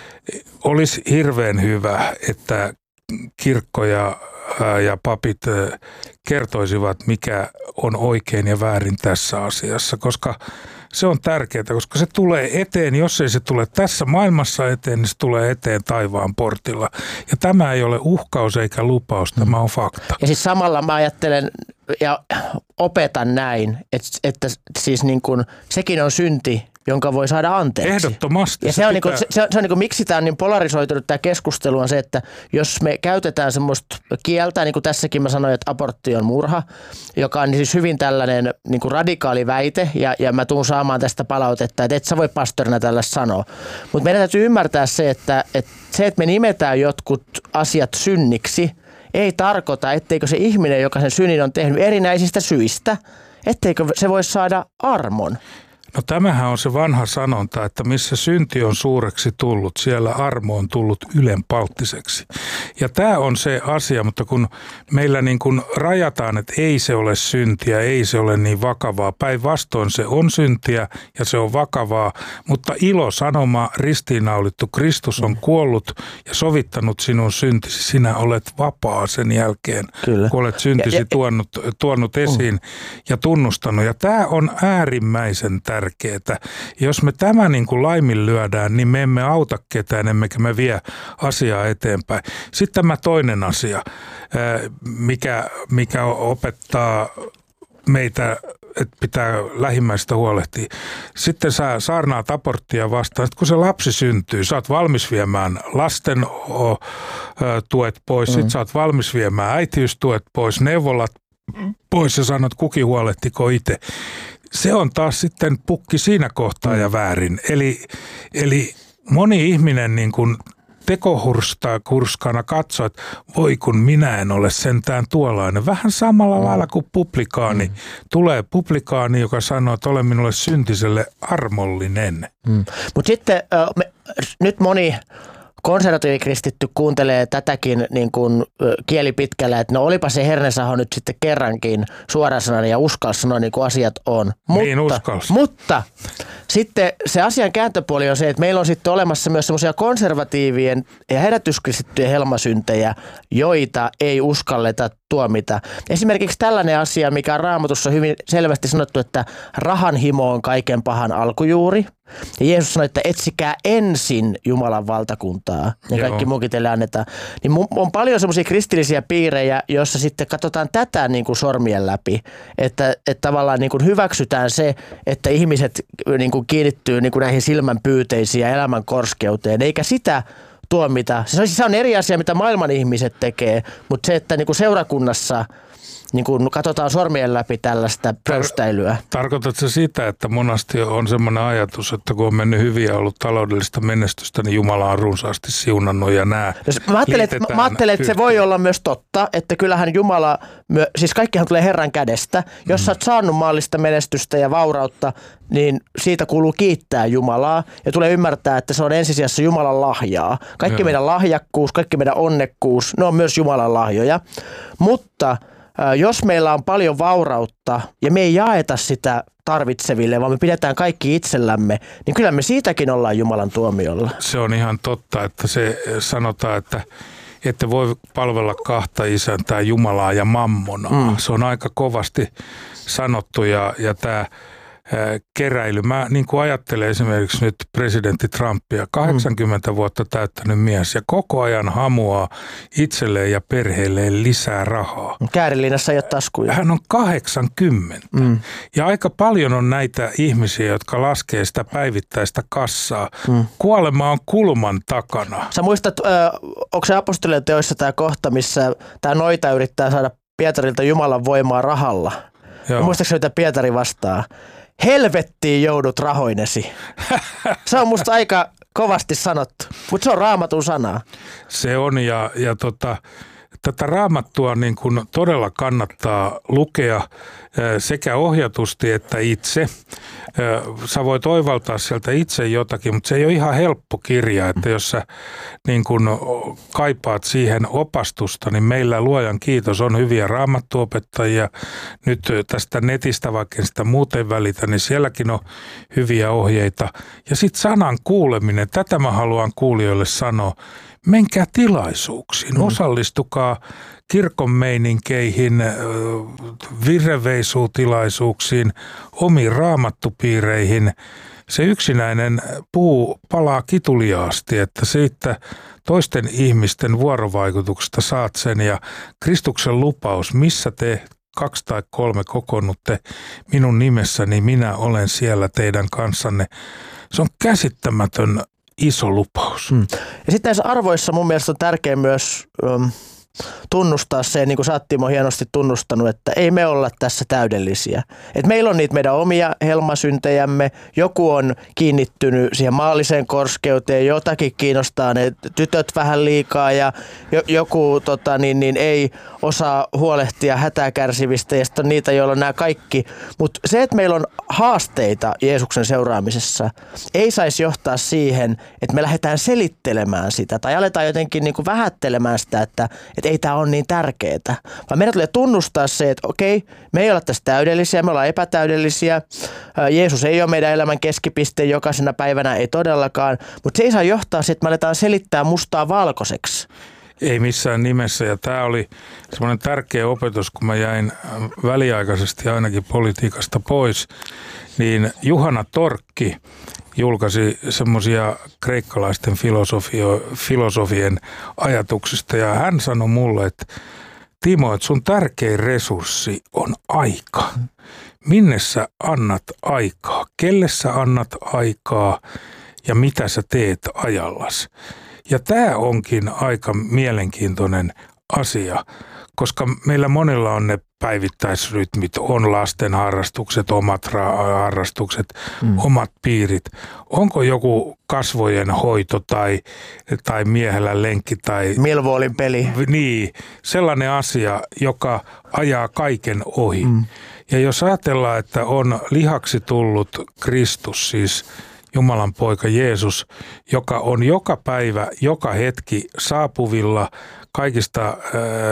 olisi hirveän hyvä, että kirkko ja, ja papit kertoisivat, mikä on oikein ja väärin tässä asiassa, koska se on tärkeää, koska se tulee eteen, jos ei se tule tässä maailmassa eteen, niin se tulee eteen taivaan portilla. Ja tämä ei ole uhkaus eikä lupaus, tämä on fakta. Ja siis samalla mä ajattelen ja opetan näin, että, että siis niin kuin, sekin on synti, jonka voi saada anteeksi. Ehdottomasti. Ja se, se, on, pitää... niin kuin, se, se on niin kuin, miksi tämä on niin polarisoitunut tämä keskustelu on se, että jos me käytetään semmoista kieltä, niin kuin tässäkin mä sanoin, että abortti on murha, joka on siis hyvin tällainen niin kuin radikaali väite, ja, ja mä tuun saamaan tästä palautetta, että et sä voi pastorina tällaista sanoa. Mutta meidän täytyy ymmärtää se, että, että se, että me nimetään jotkut asiat synniksi, ei tarkoita, etteikö se ihminen, joka sen synnin on tehnyt erinäisistä syistä, etteikö se voi saada armon. No tämähän on se vanha sanonta, että missä synti on suureksi tullut, siellä armo on tullut ylenpalttiseksi. Ja tämä on se asia, mutta kun meillä niin kuin rajataan, että ei se ole syntiä, ei se ole niin vakavaa. Päinvastoin se on syntiä ja se on vakavaa, mutta ilo sanoma, ristiinnaulittu Kristus on kuollut ja sovittanut sinun syntisi. Sinä olet vapaa sen jälkeen, Kyllä. kun olet syntisi ja, ja, tuonut, tuonut esiin uh. ja tunnustanut. Ja tämä on äärimmäisen tärkeää. Tärkeää. Jos me tämä niin kuin laiminlyödään, niin me emme auta ketään, emmekä me vie asiaa eteenpäin. Sitten tämä toinen asia, mikä, mikä opettaa meitä että pitää lähimmäistä huolehtia. Sitten sä saarnaat aborttia vastaan. Sitten kun se lapsi syntyy, sä oot valmis viemään lasten o, ö, tuet pois. Mm. Sitten sä oot valmis viemään äitiystuet pois, neuvolat pois ja sanot, kukin huolehtiko itse. Se on taas sitten pukki siinä kohtaa ja väärin. Eli, eli moni ihminen niin kuin tekohurskana katsoo, että voi kun minä en ole sentään tuollainen. Vähän samalla mm. lailla kuin publikaani. Mm. Tulee publikaani, joka sanoo, että ole minulle syntiselle armollinen. Mm. Mutta sitten äh, me, nyt moni konservatiivikristitty kuuntelee tätäkin niin kuin kieli pitkällä, että no olipa se Hernesaho nyt sitten kerrankin suorasanainen ja uskalsi sanoa niin kuin asiat on. Mutta, niin uskalsi. Mutta sitten se asian kääntöpuoli on se, että meillä on sitten olemassa myös semmoisia konservatiivien ja herätyskristittyjen helmasyntejä, joita ei uskalleta tuomita. Esimerkiksi tällainen asia, mikä on Raamatussa hyvin selvästi sanottu, että rahanhimo on kaiken pahan alkujuuri. Ja Jeesus sanoi, että etsikää ensin Jumalan valtakuntaa ja kaikki muukin teille annetaan. Niin on paljon semmoisia kristillisiä piirejä, joissa sitten katsotaan tätä niin kuin sormien läpi, että, että tavallaan niin kuin hyväksytään se, että ihmiset niin kuin kiinnittyy niin kuin näihin silmänpyyteisiin ja elämän korskeuteen, eikä sitä tuomita. Se on, se on eri asia, mitä maailman ihmiset tekee, mutta se, että niin kuin seurakunnassa niin kun katsotaan sormien läpi tällaista pröystäilyä. Tarkoitatko sitä, että monasti on semmoinen ajatus, että kun on mennyt hyvin ja ollut taloudellista menestystä, niin Jumala on runsaasti siunannut ja nämä Mä ajattelen, että, mä ajattelen, että se voi olla myös totta, että kyllähän Jumala, siis kaikkihan tulee Herran kädestä. Jos mm. sä oot saanut maallista menestystä ja vaurautta, niin siitä kuuluu kiittää Jumalaa ja tulee ymmärtää, että se on ensisijassa Jumalan lahjaa. Kaikki Joo. meidän lahjakkuus, kaikki meidän onnekkuus, ne on myös Jumalan lahjoja. Mutta jos meillä on paljon vaurautta ja me ei jaeta sitä tarvitseville, vaan me pidetään kaikki itsellämme, niin kyllä me siitäkin ollaan Jumalan tuomiolla. Se on ihan totta, että se sanotaan, että että voi palvella kahta isäntää, Jumalaa ja mammonaa. Mm. Se on aika kovasti sanottu ja, ja tämä keräily. Mä niin kuin ajattelen esimerkiksi nyt presidentti Trumpia, kahdeksankymmentä mm. vuotta täyttänyt mies ja koko ajan hamuaa itselleen ja perheelleen lisää rahaa. Käärinliinassa ei ole taskuja. Hän on kahdeksankymmentä mm. ja aika paljon on näitä ihmisiä, jotka laskee sitä päivittäistä kassaa. Mm. Kuolema on kulman takana. Sä muistat, äh, onko se apostolien teoissa tämä kohta, missä tämä noita yrittää saada Pietarilta Jumalan voimaa rahalla? Muistatko mitä Pietari vastaa? Helvettiin joudut rahoinesi. Se on musta aika kovasti sanottu, mutta se on Raamatun sanaa. Se on ja, ja tota, tätä Raamattua niin kun todella kannattaa lukea sekä ohjatusti että itse. Sä voit oivaltaa sieltä itse jotakin, mutta se ei ole ihan helppo kirja, että jos sä niin kun kaipaat siihen opastusta, niin meillä luojan kiitos on hyviä raamattuopettajia. Nyt tästä netistä, vaikka sitä muuten välitä, niin sielläkin on hyviä ohjeita. Ja sitten sanan kuuleminen, tätä mä haluan kuulijoille sanoa. Menkää tilaisuuksiin, mm. osallistukaa kirkon meininkeihin, virreveisuutilaisuuksiin, omiin raamattupiireihin. Se yksinäinen puu palaa kituliaasti, että siitä toisten ihmisten vuorovaikutuksesta saat sen ja Kristuksen lupaus, missä te kaksi tai kolme kokoonnutte minun nimessäni, minä olen siellä teidän kanssanne. Se on käsittämätön iso lupaus. Hmm. Ja sitten näissä arvoissa mun mielestä on tärkeää myös um, tunnustaa se, niin kuin sä oot Timo hienosti tunnustanut, että ei me olla tässä täydellisiä. Et meillä on niitä meidän omia helmasyntejämme, joku on kiinnittynyt siihen maalliseen korskeuteen, jotakin kiinnostaa ne tytöt vähän liikaa ja joku tota, niin, niin, ei osaa huolehtia hätää kärsivistä ja sitten on niitä, joilla on nämä kaikki. Mutta se, että meillä on haasteita Jeesuksen seuraamisessa, ei saisi johtaa siihen, että me lähdetään selittelemään sitä tai aletaan jotenkin niin kuin vähättelemään sitä, että että ei tämä ole niin tärkeää, vaan meidän tulee tunnustaa se, että okei, me ei olla tässä täydellisiä, me ollaan epätäydellisiä. Jeesus ei ole meidän elämän keskipiste jokaisena päivänä, ei todellakaan, mutta se ei saa johtaa siihen, että me aletaan selittää mustaa valkoiseksi. Ei missään nimessä ja tämä oli semmoinen tärkeä opetus, kun mä jäin väliaikaisesti ainakin politiikasta pois, niin Juhana Torkki julkaisi semmoisia kreikkalaisten filosofien ajatuksista ja hän sanoi mulle, että Timo, että sun tärkein resurssi on aika. minne sä annat aikaa, kelle sä annat aikaa ja mitä sä teet ajallas. Ja tämä onkin aika mielenkiintoinen asia, koska meillä monilla on ne päivittäisrytmit, on lasten harrastukset, omat ra- harrastukset, mm. omat piirit. Onko joku kasvojen hoito tai, tai miehellä lenkki tai... Millwallin peli. Niin, sellainen asia, joka ajaa kaiken ohi. Mm. Ja jos ajatellaan, että on lihaksi tullut Kristus, siis Jumalan poika Jeesus, joka on joka päivä, joka hetki saapuvilla, kaikista äh,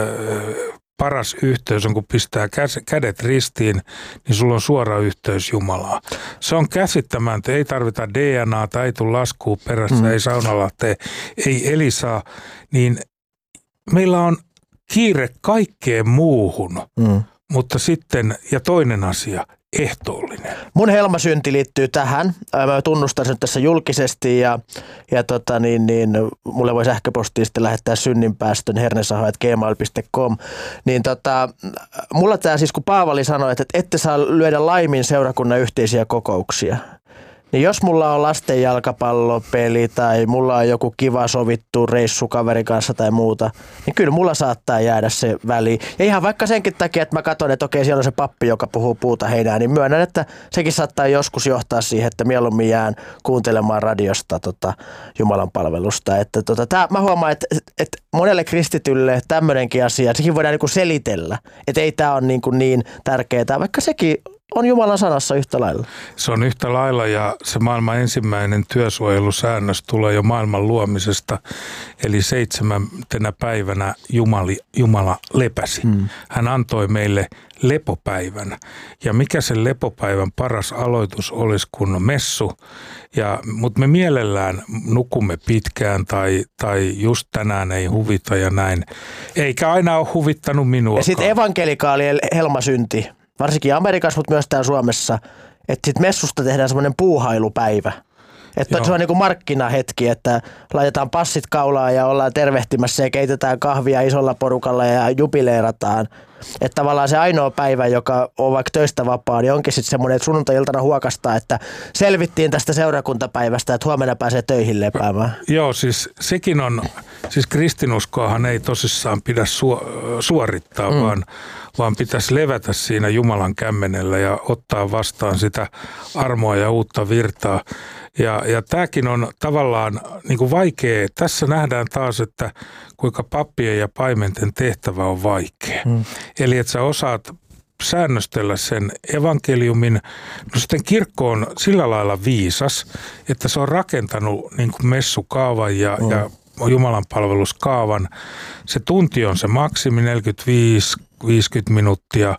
paras yhteys on, kun pistää kädet ristiin, niin sulla on suora yhteys Jumalaan. Se on käsittämätöntä, ei tarvita D N A:ta, ei tule laskua perässä, mm. ei saunalahteen, ei Elisaa, niin meillä on kiire kaikkeen muuhun, mm. mutta sitten, ja toinen asia, ehtoollinen. Mun helmasynti liittyy tähän. Mä tunnustan sen tässä julkisesti ja, ja tota niin, niin, mulle voi sähköpostiin sitten lähettää synninpäästön hernesaho at gmail piste com. Niin tota, mulla tää siis kun Paavali sanoi, että ette saa lyödä laimin seurakunnan yhteisiä kokouksia. Niin jos mulla on lasten jalkapallopeli tai mulla on joku kiva sovittu reissu kaverin kanssa tai muuta, niin kyllä mulla saattaa jäädä se väliin. Ja ihan vaikka senkin takia, että mä katson, että okei, siellä on se pappi, joka puhuu puuta heinää, niin myönnän, että sekin saattaa joskus johtaa siihen, että mieluummin jään kuuntelemaan radiosta tota, Jumalan palvelusta. Että tota, tää, mä huomaan, että, että monelle kristitylle tämmöinenkin asia, sekin voidaan niinku selitellä, että ei tää ole niin, niin tärkeää, vaikka sekin on Jumalan sanassa yhtä lailla. Se on yhtä lailla ja se maailman ensimmäinen työsuojelusäännös tulee jo maailman luomisesta. Eli seitsemäntenä päivänä Jumali, Jumala lepäsi. Hmm. Hän antoi meille lepopäivän. Ja mikä sen lepopäivän paras aloitus olisi kuin messu. Ja, mutta me mielellään nukumme pitkään tai, tai just tänään ei huvita ja näin. Eikä aina ole huvittanut minuakaan. Ja sitten evankelikaalien helmasynti. Varsinkin Amerikassa, mutta myös täällä Suomessa, että sitten messusta tehdään semmoinen puuhailupäivä. Että se on niin kuin markkinahetki, että laitetaan passit kaulaan ja ollaan tervehtimässä ja keitetään kahvia isolla porukalla ja jubileerataan. Että tavallaan se ainoa päivä, joka on vaikka töistä vapaa, niin onkin sitten semmoinen, että sunnuntai-iltana huokastaa, että selvittiin tästä seurakuntapäivästä, että huomenna pääsee töihin lepäämään. Joo, siis sekin on, siis kristinuskoahan ei tosissaan pidä su- suorittaa, mm. vaan, vaan pitäisi levätä siinä Jumalan kämmenellä ja ottaa vastaan sitä armoa ja uutta virtaa. Ja, ja tämäkin on tavallaan niin kuin vaikea. Tässä nähdään taas, että kuinka pappien ja paimenten tehtävä on vaikea. Mm. Eli että sä osaat säännöstellä sen evankeliumin. No sitten kirkko on sillä lailla viisas, että se on rakentanut niin kuin messukaavan ja, mm. ja Jumalan palveluskaavan. Se tunti on se maksimi, neljäkymmentäviisi viisikymmentä minuuttia.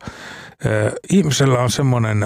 Ihmisellä on semmoinen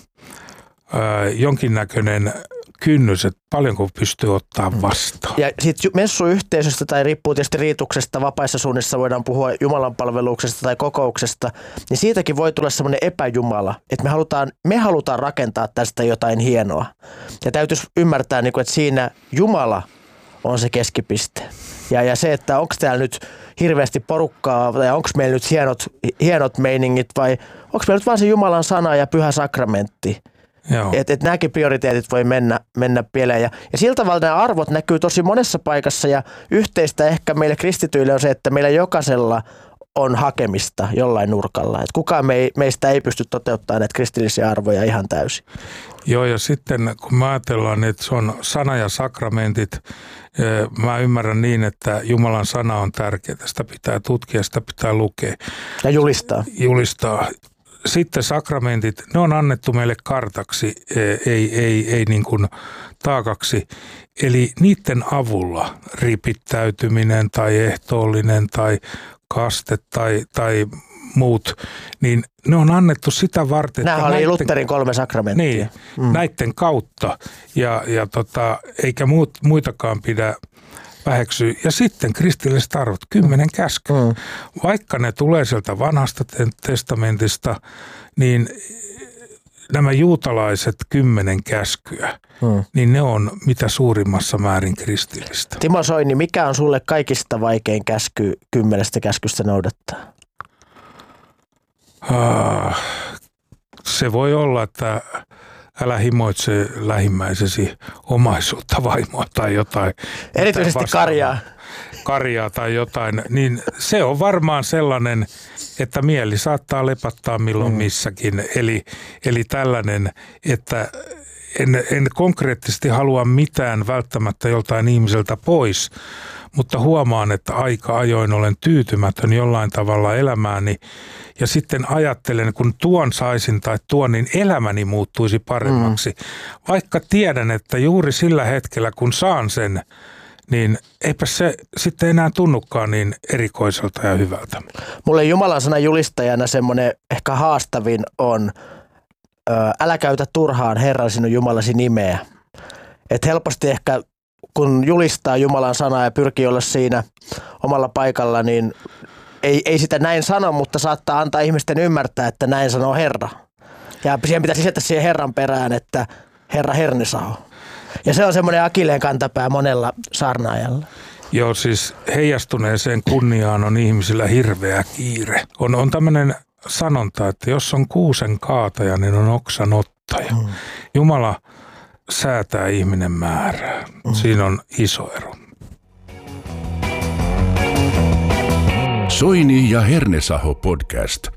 jonkinnäköinen kynnys, että paljonko pystyy ottaa vastaan. Ja sitten messuyhteisöstä tai riippuu tietysti riituksesta, vapaissa suunnissa voidaan puhua Jumalan palveluksesta tai kokouksesta, niin siitäkin voi tulla semmoinen epäjumala, että me halutaan, me halutaan rakentaa tästä jotain hienoa. Ja täytyisi ymmärtää, että siinä Jumala on se keskipiste. Ja, ja se, että onko täällä nyt hirveästi porukkaa tai onko meillä nyt hienot, hienot meiningit vai onko meillä nyt vaan se Jumalan sana ja pyhä sakramentti. Että et nämäkin prioriteetit voi mennä, mennä pieleen. Ja, ja sillä tavalla nämä arvot näkyy tosi monessa paikassa ja yhteistä ehkä meille kristityille on se, että meillä jokaisella on hakemista jollain nurkalla. Et kukaan me ei, meistä ei pysty toteuttamaan näitä kristillisiä arvoja ihan täysin. Joo, ja sitten kun me ajatellaan, että se on sana ja sakramentit, mä ymmärrän niin, että Jumalan sana on tärkeää. Sitä pitää tutkia, sitä pitää lukea. Ja julistaa. Julistaa. Sitten sakramentit, ne on annettu meille kartaksi, ei, ei, ei niin kuin taakaksi. Eli niiden avulla ripittäytyminen tai ehtoollinen tai kaste tai, tai muut, niin ne on annettu sitä varten. Nämä oli näitten, Lutherin kolme sakramenttia. Niin, mm. näiden kautta ja, ja tota, eikä muut, muitakaan pidä väheksyä. Ja sitten kristilliset arvot, kymmenen käskyä. Mm. Vaikka ne tulee sieltä vanhasta testamentista, niin nämä juutalaiset kymmenen käskyä, mm. niin ne on mitä suurimmassa määrin kristillistä. Timo Soini, mikä on sulle kaikista vaikein käsky kymmenestä käskystä noudattaa? Ah, Se voi olla, että älä himoitse lähimmäisesi omaisuutta, vaimoa tai jotain. Erityisesti karjaa. Karjaa tai jotain, niin se on varmaan sellainen, että mieli saattaa lepattaa milloin mm. missäkin. Eli, eli tällainen, että en, en konkreettisesti halua mitään välttämättä joltain ihmiseltä pois, mutta huomaan, että aika ajoin olen tyytymätön jollain tavalla elämääni ja sitten ajattelen, kun tuon saisin tai tuon, niin elämäni muuttuisi paremmaksi. Mm. Vaikka tiedän, että juuri sillä hetkellä, kun saan sen, niin eipä se sitten enää tunnukaan niin erikoiselta ja hyvältä. Mulle Jumalan sanan julistajana semmoinen ehkä haastavin on, ö, älä käytä turhaan Herran sinun Jumalasi nimeä. Et helposti ehkä kun julistaa Jumalan sanaa ja pyrkii olla siinä omalla paikalla, niin ei, ei sitä näin sano, mutta saattaa antaa ihmisten ymmärtää, että näin sanoo Herra. Ja siihen pitäisi lisätä siihen Herran perään, että Herra Hernesaho. Ja se on semmoinen akilleen kantapää monella saarnaajalla. Joo, siis heijastuneeseen kunniaan on ihmisillä hirveä kiire. On, on tämmöinen sanonta, että jos on kuusen kaataja, niin on oksan ottaja. Mm. Jumala säätää ihminen määrää. Mm. Siinä on iso ero. Soini ja Hernesaho podcast.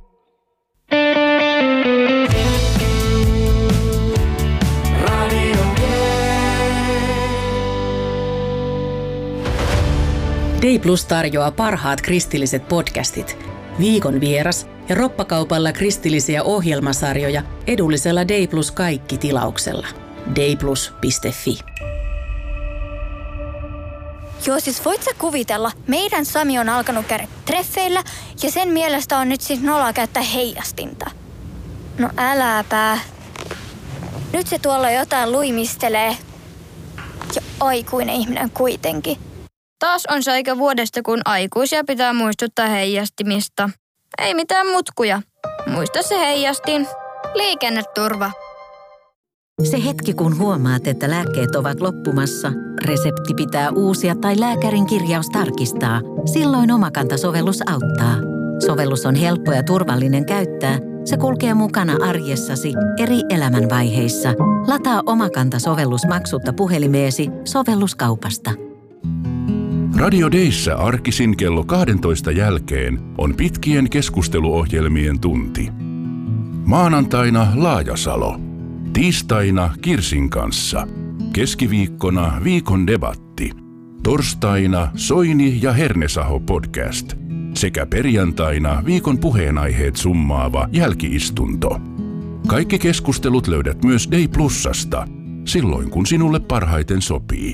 Day Plus tarjoaa parhaat kristilliset podcastit, viikon vieras ja roppakaupalla kristillisiä ohjelmasarjoja edullisella Day Plus kaikki tilauksella. dayplus piste fi. Joo, siis voit sä kuvitella, meidän Sami on alkanut käydä treffeillä ja sen mielestä on nyt siis nolla käyttää heijastinta. No äläpä. Nyt se tuolla jotain luimistelee. Ja aikuinen ihminen kuitenkin. Taas on se aika vuodesta, kun aikuisia pitää muistuttaa heijastimista. Ei mitään mutkuja. Muista se heijastin. Liikenneturva. Se hetki, kun huomaat, että lääkkeet ovat loppumassa, resepti pitää uusia tai lääkärin kirjaus tarkistaa. Silloin Omakanta-sovellus auttaa. Sovellus on helppo ja turvallinen käyttää. Se kulkee mukana arjessasi eri elämänvaiheissa. Lataa Omakanta-sovellus maksutta puhelimeesi sovelluskaupasta. Radio Dayssä arkisin kello kaksitoista jälkeen on pitkien keskusteluohjelmien tunti. Maanantaina Laajasalo. Tiistaina Kirsin kanssa. Keskiviikkona viikon debatti. Torstaina Soini ja Hernesaho podcast. Sekä perjantaina viikon puheenaiheet summaava jälkiistunto. Kaikki keskustelut löydät myös Day Plusasta, silloin kun sinulle parhaiten sopii.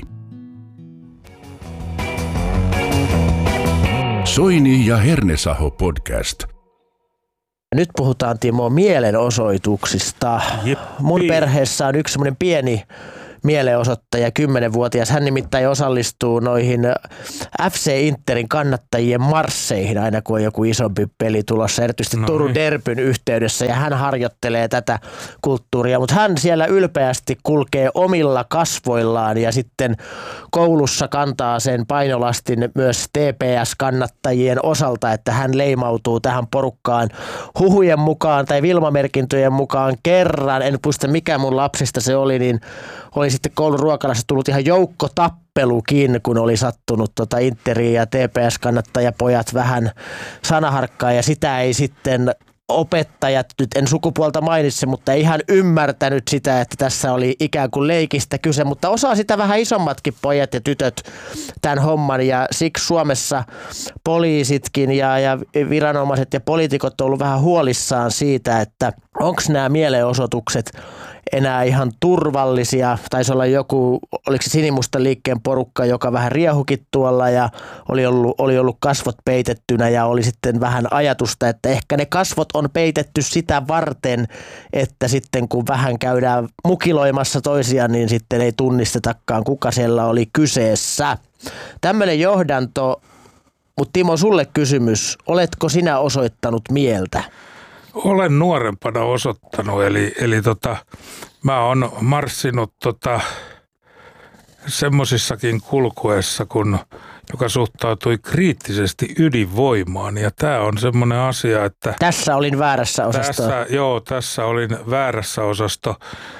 Soini ja Hernesaho podcast. Nyt puhutaan, Timo, mielenosoituksista. Jippi. Mun perheessä on yksi semmoinen pieni mielenosoittaja, kymmenvuotias. Hän nimittäin osallistuu noihin F C Interin kannattajien marsseihin aina kun on joku isompi peli tulossa, erityisesti no, Turun Derbyn yhteydessä, ja hän harjoittelee tätä kulttuuria, mutta hän siellä ylpeästi kulkee omilla kasvoillaan ja sitten koulussa kantaa sen painolastin myös T P S-kannattajien osalta, että hän leimautuu tähän porukkaan huhujen mukaan tai Vilma-merkintöjen mukaan kerran, en muista mikä mun lapsista se oli, niin oli sitten koulun ruokalassa tullut ihan joukkotappelukin, kun oli sattunut tota Interia ja T P S-kannattajapojat vähän sanaharkkaa, ja sitä ei sitten opettajat, nyt en sukupuolta mainitse, mutta ei ihan ymmärtänyt sitä, että tässä oli ikään kuin leikistä kyse, mutta osaa sitä vähän isommatkin pojat ja tytöt tämän homman, ja siksi Suomessa poliisitkin ja, ja viranomaiset ja poliitikot on ollut vähän huolissaan siitä, että onko nämä mielenosoitukset enää ihan turvallisia. Taisi olla joku, oliko se Sinimustan liikkeen porukka, joka vähän riehukin tuolla ja oli ollut, oli ollut kasvot peitettynä, ja oli sitten vähän ajatusta, että ehkä ne kasvot on peitetty sitä varten, että sitten kun vähän käydään mukiloimassa toisiaan, niin sitten ei tunnistetakaan, kuka siellä oli kyseessä. Tämmöinen johdanto, mutta Timo, sulle kysymys, oletko sinä osoittanut mieltä? Olen nuorempana osoittanut, eli, eli tota, mä oon marssinut tota, semmosissakin kulkuessa, kun joka suhtautui kriittisesti ydinvoimaan. Ja tämä on semmoinen asia, että... Tässä olin väärässä osasto. Tässä, joo, tässä olin väärässä osasto.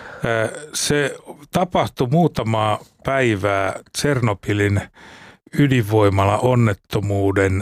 Se tapahtui muutamaa päivää Tsernobylin ydinvoimala onnettomuuden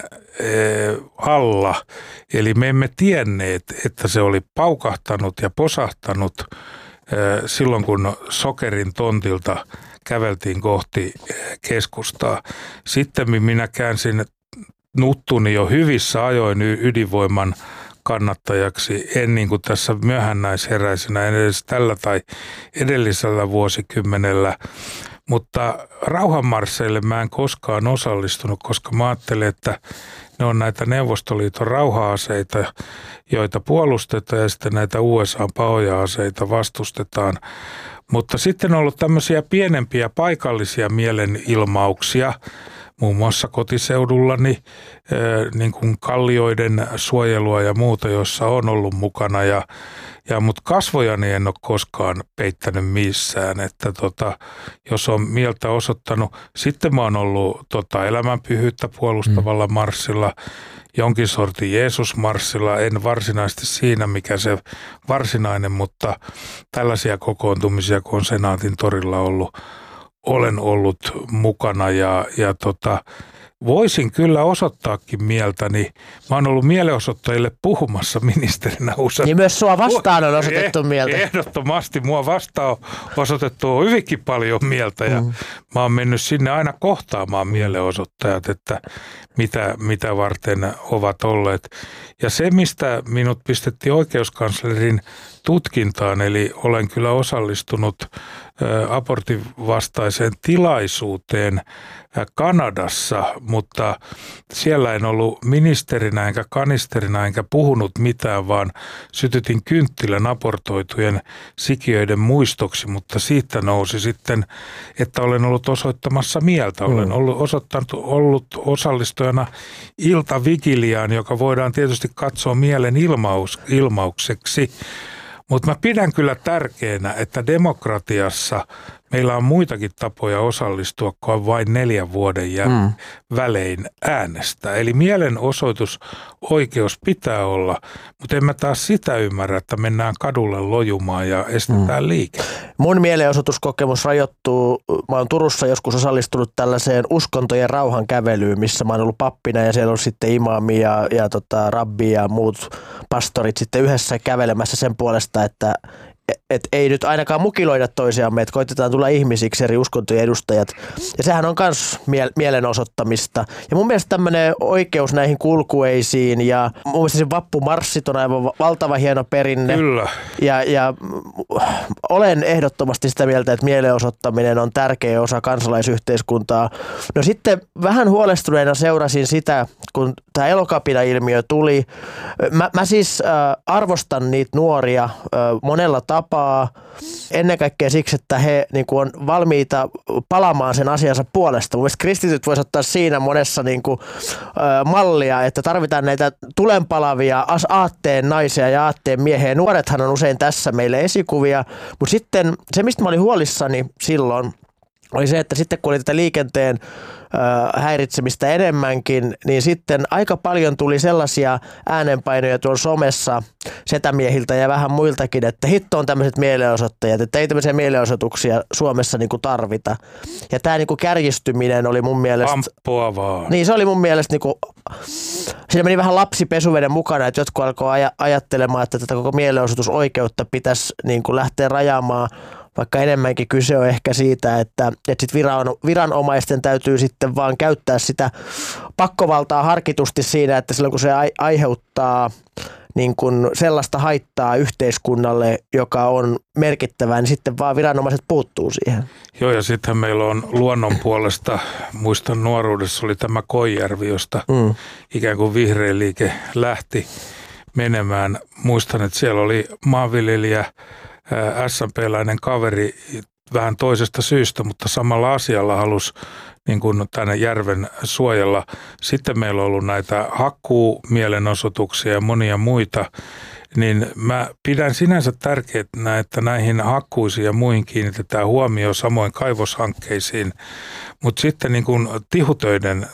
alla. Eli me emme tienneet, että se oli paukahtanut ja posahtanut silloin, kun Sokerin tontilta käveltiin kohti keskustaa. Sitten minä käänsin nuttuni jo hyvissä ajoin ydinvoiman kannattajaksi, en niin kuin tässä myöhännäisheräisenä, en edes tällä tai edellisellä vuosikymmenellä. Mutta rauhanmarsseille mä en koskaan osallistunut, koska mä ajattelin, että ne on näitä Neuvostoliiton rauha-aseita, joita puolustetaan, ja sitten näitä U S A-pahoja-aseita vastustetaan. Mutta sitten on ollut tämmöisiä pienempiä paikallisia mielenilmauksia, muun muassa kotiseudullani, niin kuin kallioiden suojelua ja muuta, jossa on ollut mukana. Ja, ja, mutta kasvojani en ole koskaan peittänyt missään, että tota, jos on mieltä osoittanut. Sitten mä oon ollut tota, elämänpyhyyttä puolustavalla mm. marssilla, jonkin sortin Jeesus-marssilla, en varsinaisesti siinä, mikä se varsinainen, mutta tällaisia kokoontumisia, kun on Senaatin torilla ollut, olen ollut mukana ja, ja tota, voisin kyllä osoittaakin mieltäni. Mä oon ollut mielenosoittajille puhumassa ministerinä usein. Niin myös sua vastaan on osoitettu eh, mieltä. Ehdottomasti mua vastaan on osoitettu hyvinkin paljon mieltä ja mm. mä oon mennyt sinne aina kohtaamaan mielenosoittajat, että mitä, mitä varten ovat olleet. Ja se, mistä minut pistettiin oikeuskanslerin tutkintaan, eli olen kyllä osallistunut abortin vastaiseen tilaisuuteen Kanadassa, mutta siellä en ollut ministerinä enkä kanisterina enkä puhunut mitään, vaan sytytin kynttilän abortoitujen sikiöiden muistoksi, mutta siitä nousi sitten, että olen ollut osoittamassa mieltä. Olen ollut, osoittanut, ollut osallistujana iltavigiliaan, joka voidaan tietysti katsoa mielen ilmaus, ilmaukseksi. Mutta mä pidän kyllä tärkeänä, että demokratiassa meillä on muitakin tapoja osallistua kuin vain neljän vuoden jä- mm. välein äänestä. Eli mielenosoitusoikeus pitää olla, mutta en mä taas sitä ymmärrä, että mennään kadulle lojumaan ja estetään mm. liike. Mun mielenosoituskokemus rajoittuu, mä oon Turussa joskus osallistunut tällaiseen uskontojen rauhan kävelyyn, missä mä oon ollut pappina ja siellä on sitten imaami ja, ja tota, rabbi ja muut pastorit sitten yhdessä kävelemässä sen puolesta, että et ei nyt ainakaan mukiloida toisiamme, että koitetaan tulla ihmisiksi eri uskontojen edustajat. Ja sehän on myös mie- mielenosoittamista. Ja mun mielestä tämmöinen oikeus näihin kulkueisiin ja mun mielestä se vappumarssit on aivan valtava hieno perinne. Kyllä. Ja, ja olen ehdottomasti sitä mieltä, että mielenosoittaminen on tärkeä osa kansalaisyhteiskuntaa. No sitten vähän huolestuneena seurasin sitä, kun tämä Elokapina-ilmiö tuli. Mä, mä siis äh, arvostan niitä nuoria äh, monella tapaa, ennen kaikkea siksi, että he niin kuin, on valmiita palaamaan sen asiansa puolesta. Mun mielestä kristityt voisi ottaa siinä monessa niin kuin, äh, mallia, että tarvitaan näitä tulenpalavia aatteen naisia ja aatteen miehiä. Nuorethan on usein tässä meille esikuvia, mutta sitten se, mistä mä olin huolissani silloin, oli se, että sitten kun oli tätä liikenteen äh, häiritsemistä enemmänkin, niin sitten aika paljon tuli sellaisia äänenpainoja tuolla somessa setämiehiltä ja vähän muiltakin, että hitto on tämmöiset mielenosoittajat, että ei tämmöisiä mielenosoituksia Suomessa niinku tarvita. Ja tämä niinku kärjistyminen oli mun mielestä... Amppuavaa. Niin, se oli mun mielestä niinku... Siinä meni vähän lapsi pesuveden mukana, että jotkut alkoi aj- ajattelemaan, että tätä koko mielenosoitusoikeutta pitäisi niinku lähteä rajaamaan, vaikka enemmänkin kyse on ehkä siitä, että, että sit viran, viranomaisten täytyy sitten vaan käyttää sitä pakkovaltaa harkitusti siinä, että silloin kun se aiheuttaa niin kun sellaista haittaa yhteiskunnalle, joka on merkittävää, niin sitten vaan viranomaiset puuttuu siihen. Joo, ja sitten meillä on luonnon puolesta, muistan nuoruudessa oli tämä Koijärvi, josta mm. ikään kuin vihreä liike lähti menemään. Muistan, että siellä oli maanviljelijä, S M P-läinen kaveri vähän toisesta syystä, mutta samalla asialla halusi niin kuin tänne järven suojella. Sitten meillä on ollut näitä hakkuumielenosoituksia ja monia muita. niin mä pidän sinänsä tärkeänä, että näihin hakkuisiin ja muihin kiinnitetään huomioon, samoin kaivoshankkeisiin, mutta sitten niin kuin tihutöiden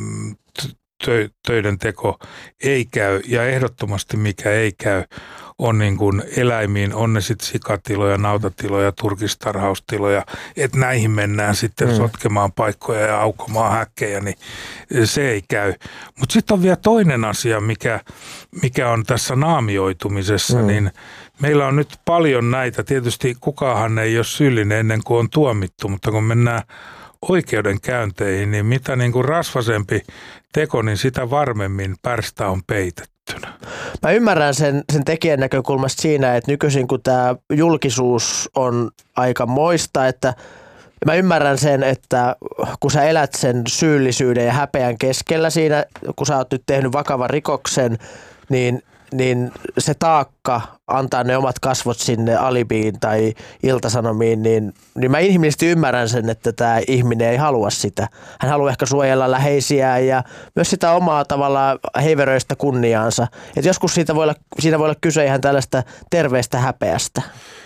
töiden teko ei käy ja ehdottomasti mikä ei käy on niin kuin eläimiin, on ne sitten sikatiloja, nautatiloja, turkistarhaustiloja, että näihin mennään sitten mm. sotkemaan paikkoja ja aukomaan häkkejä, niin se ei käy. Mutta sitten on vielä toinen asia, mikä, mikä on tässä naamioitumisessa, mm. niin meillä on nyt paljon näitä, tietysti kukaanhan ei ole syyllinen ennen kuin on tuomittu, mutta kun mennään oikeudenkäynteihin, niin mitä niin kuin rasvasempi teko, niin sitä varmemmin pärstä on peitettynä. Mä ymmärrän sen, sen tekijän näkökulmasta siinä, että nykyisin kun tämä julkisuus on aika moista, että mä ymmärrän sen, että kun sä elät sen syyllisyyden ja häpeän keskellä siinä, kun sä oot nyt tehnyt vakavan rikoksen, niin niin se taakka antaa ne omat kasvot sinne Alibiin tai Ilta-Sanomiin, niin, niin mä inhimillisesti ymmärrän sen, että tämä ihminen ei halua sitä. Hän haluaa ehkä suojella läheisiään ja myös sitä omaa tavallaan heiveröistä kunniaansa. Et joskus siitä voi olla, siinä voi olla kyse ihan tällaista terveestä häpeästä.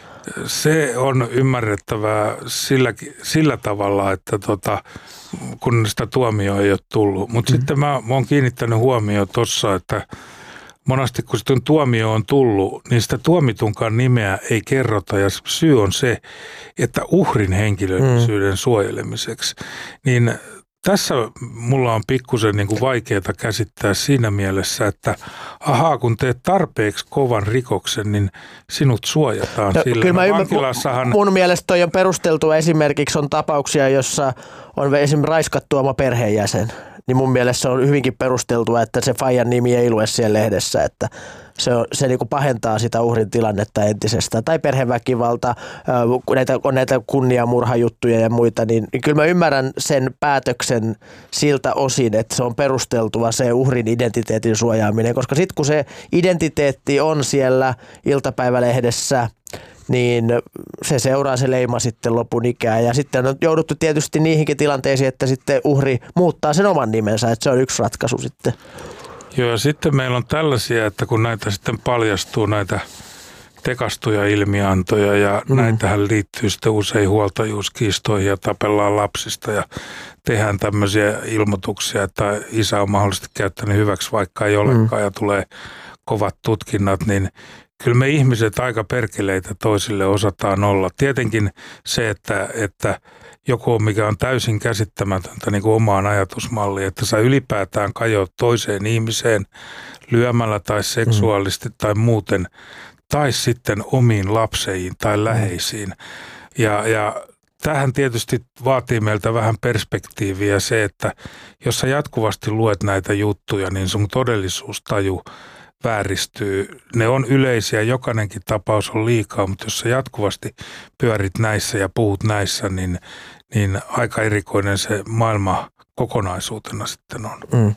Se on ymmärrettävää sillä, sillä tavalla, että tota, kun sitä tuomioa ei ole tullut. Mutta mm. sitten mä, mä oon kiinnittänyt huomioon tuossa, että monasti kun sitten tuomio on tullut, niin sitä tuomitunkaan nimeä ei kerrota ja syy on se, että uhrin henkilöllisyyden mm. suojelemiseksi. Niin tässä mulla on pikkusen niin kuin vaikeaa käsittää siinä mielessä, että ahaa, kun teet tarpeeksi kovan rikoksen, niin sinut suojataan no, sillä. Kyllä no, vankilassahan... Mun mielestä toi on perusteltua. Esimerkiksi on tapauksia, jossa on esimerkiksi raiskattu oma perheenjäsen. Niin mun mielestä se on hyvinkin perusteltua, että se faijan nimi ei lue siellä lehdessä, että se, on, se niin kuin pahentaa sitä uhrin tilannetta entisestään. Tai perheväkivalta, näitä, on näitä kunniamurhajuttuja ja muita, niin, niin kyllä mä ymmärrän sen päätöksen siltä osin, että se on perusteltua se uhrin identiteetin suojaaminen, koska sitten kun se identiteetti on siellä iltapäivälehdessä, niin se seuraa se leima sitten lopun ikään. Ja sitten on jouduttu tietysti niihinkin tilanteisiin, että sitten uhri muuttaa sen oman nimensä, että se on yksi ratkaisu sitten. Joo, ja sitten meillä on tällaisia, että kun näitä sitten paljastuu näitä tekastuja ilmiantoja ja mm. näitähän liittyy sitten usein huoltajuuskiistoihin ja tapellaan lapsista ja tehdään tämmöisiä ilmoituksia, että isä on mahdollisesti käyttänyt hyväksi, vaikka ei olekaan mm. ja tulee kovat tutkinnat, niin kyllä me ihmiset aika perkeleitä toisille osataan olla. Tietenkin se, että, että joku, mikä on täysin käsittämätöntä niin kuin omaan ajatusmalliin, että sä ylipäätään kajoat toiseen ihmiseen lyömällä tai seksuaalisesti mm. tai muuten, tai sitten omiin lapseihin tai läheisiin. Ja, ja tämähän tietysti vaatii meiltä vähän perspektiiviä se, että jos sä jatkuvasti luet näitä juttuja, niin sun todellisuustaju vääristyy. Ne on yleisiä, jokainenkin tapaus on liikaa, mutta jos sä jatkuvasti pyörit näissä ja puhut näissä, niin, niin aika erikoinen se maailma kokonaisuutena sitten on. Mm.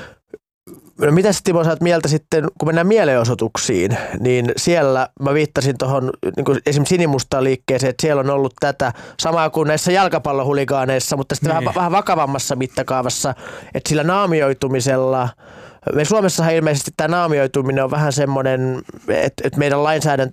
No mitä sitten Timo, sä oot mieltä sitten, kun mennään mielenosoituksiin, niin siellä mä viittasin tuohon niin esimerkiksi Sinimustaan liikkeeseen, että siellä on ollut tätä samaa kuin näissä jalkapallohuligaaneissa, mutta sitten niin. vähän, vähän vakavammassa mittakaavassa, että sillä naamioitumisella, me Suomessahan ilmeisesti tämä naamioituminen on vähän semmoinen, että, että meidän lainsäädäntö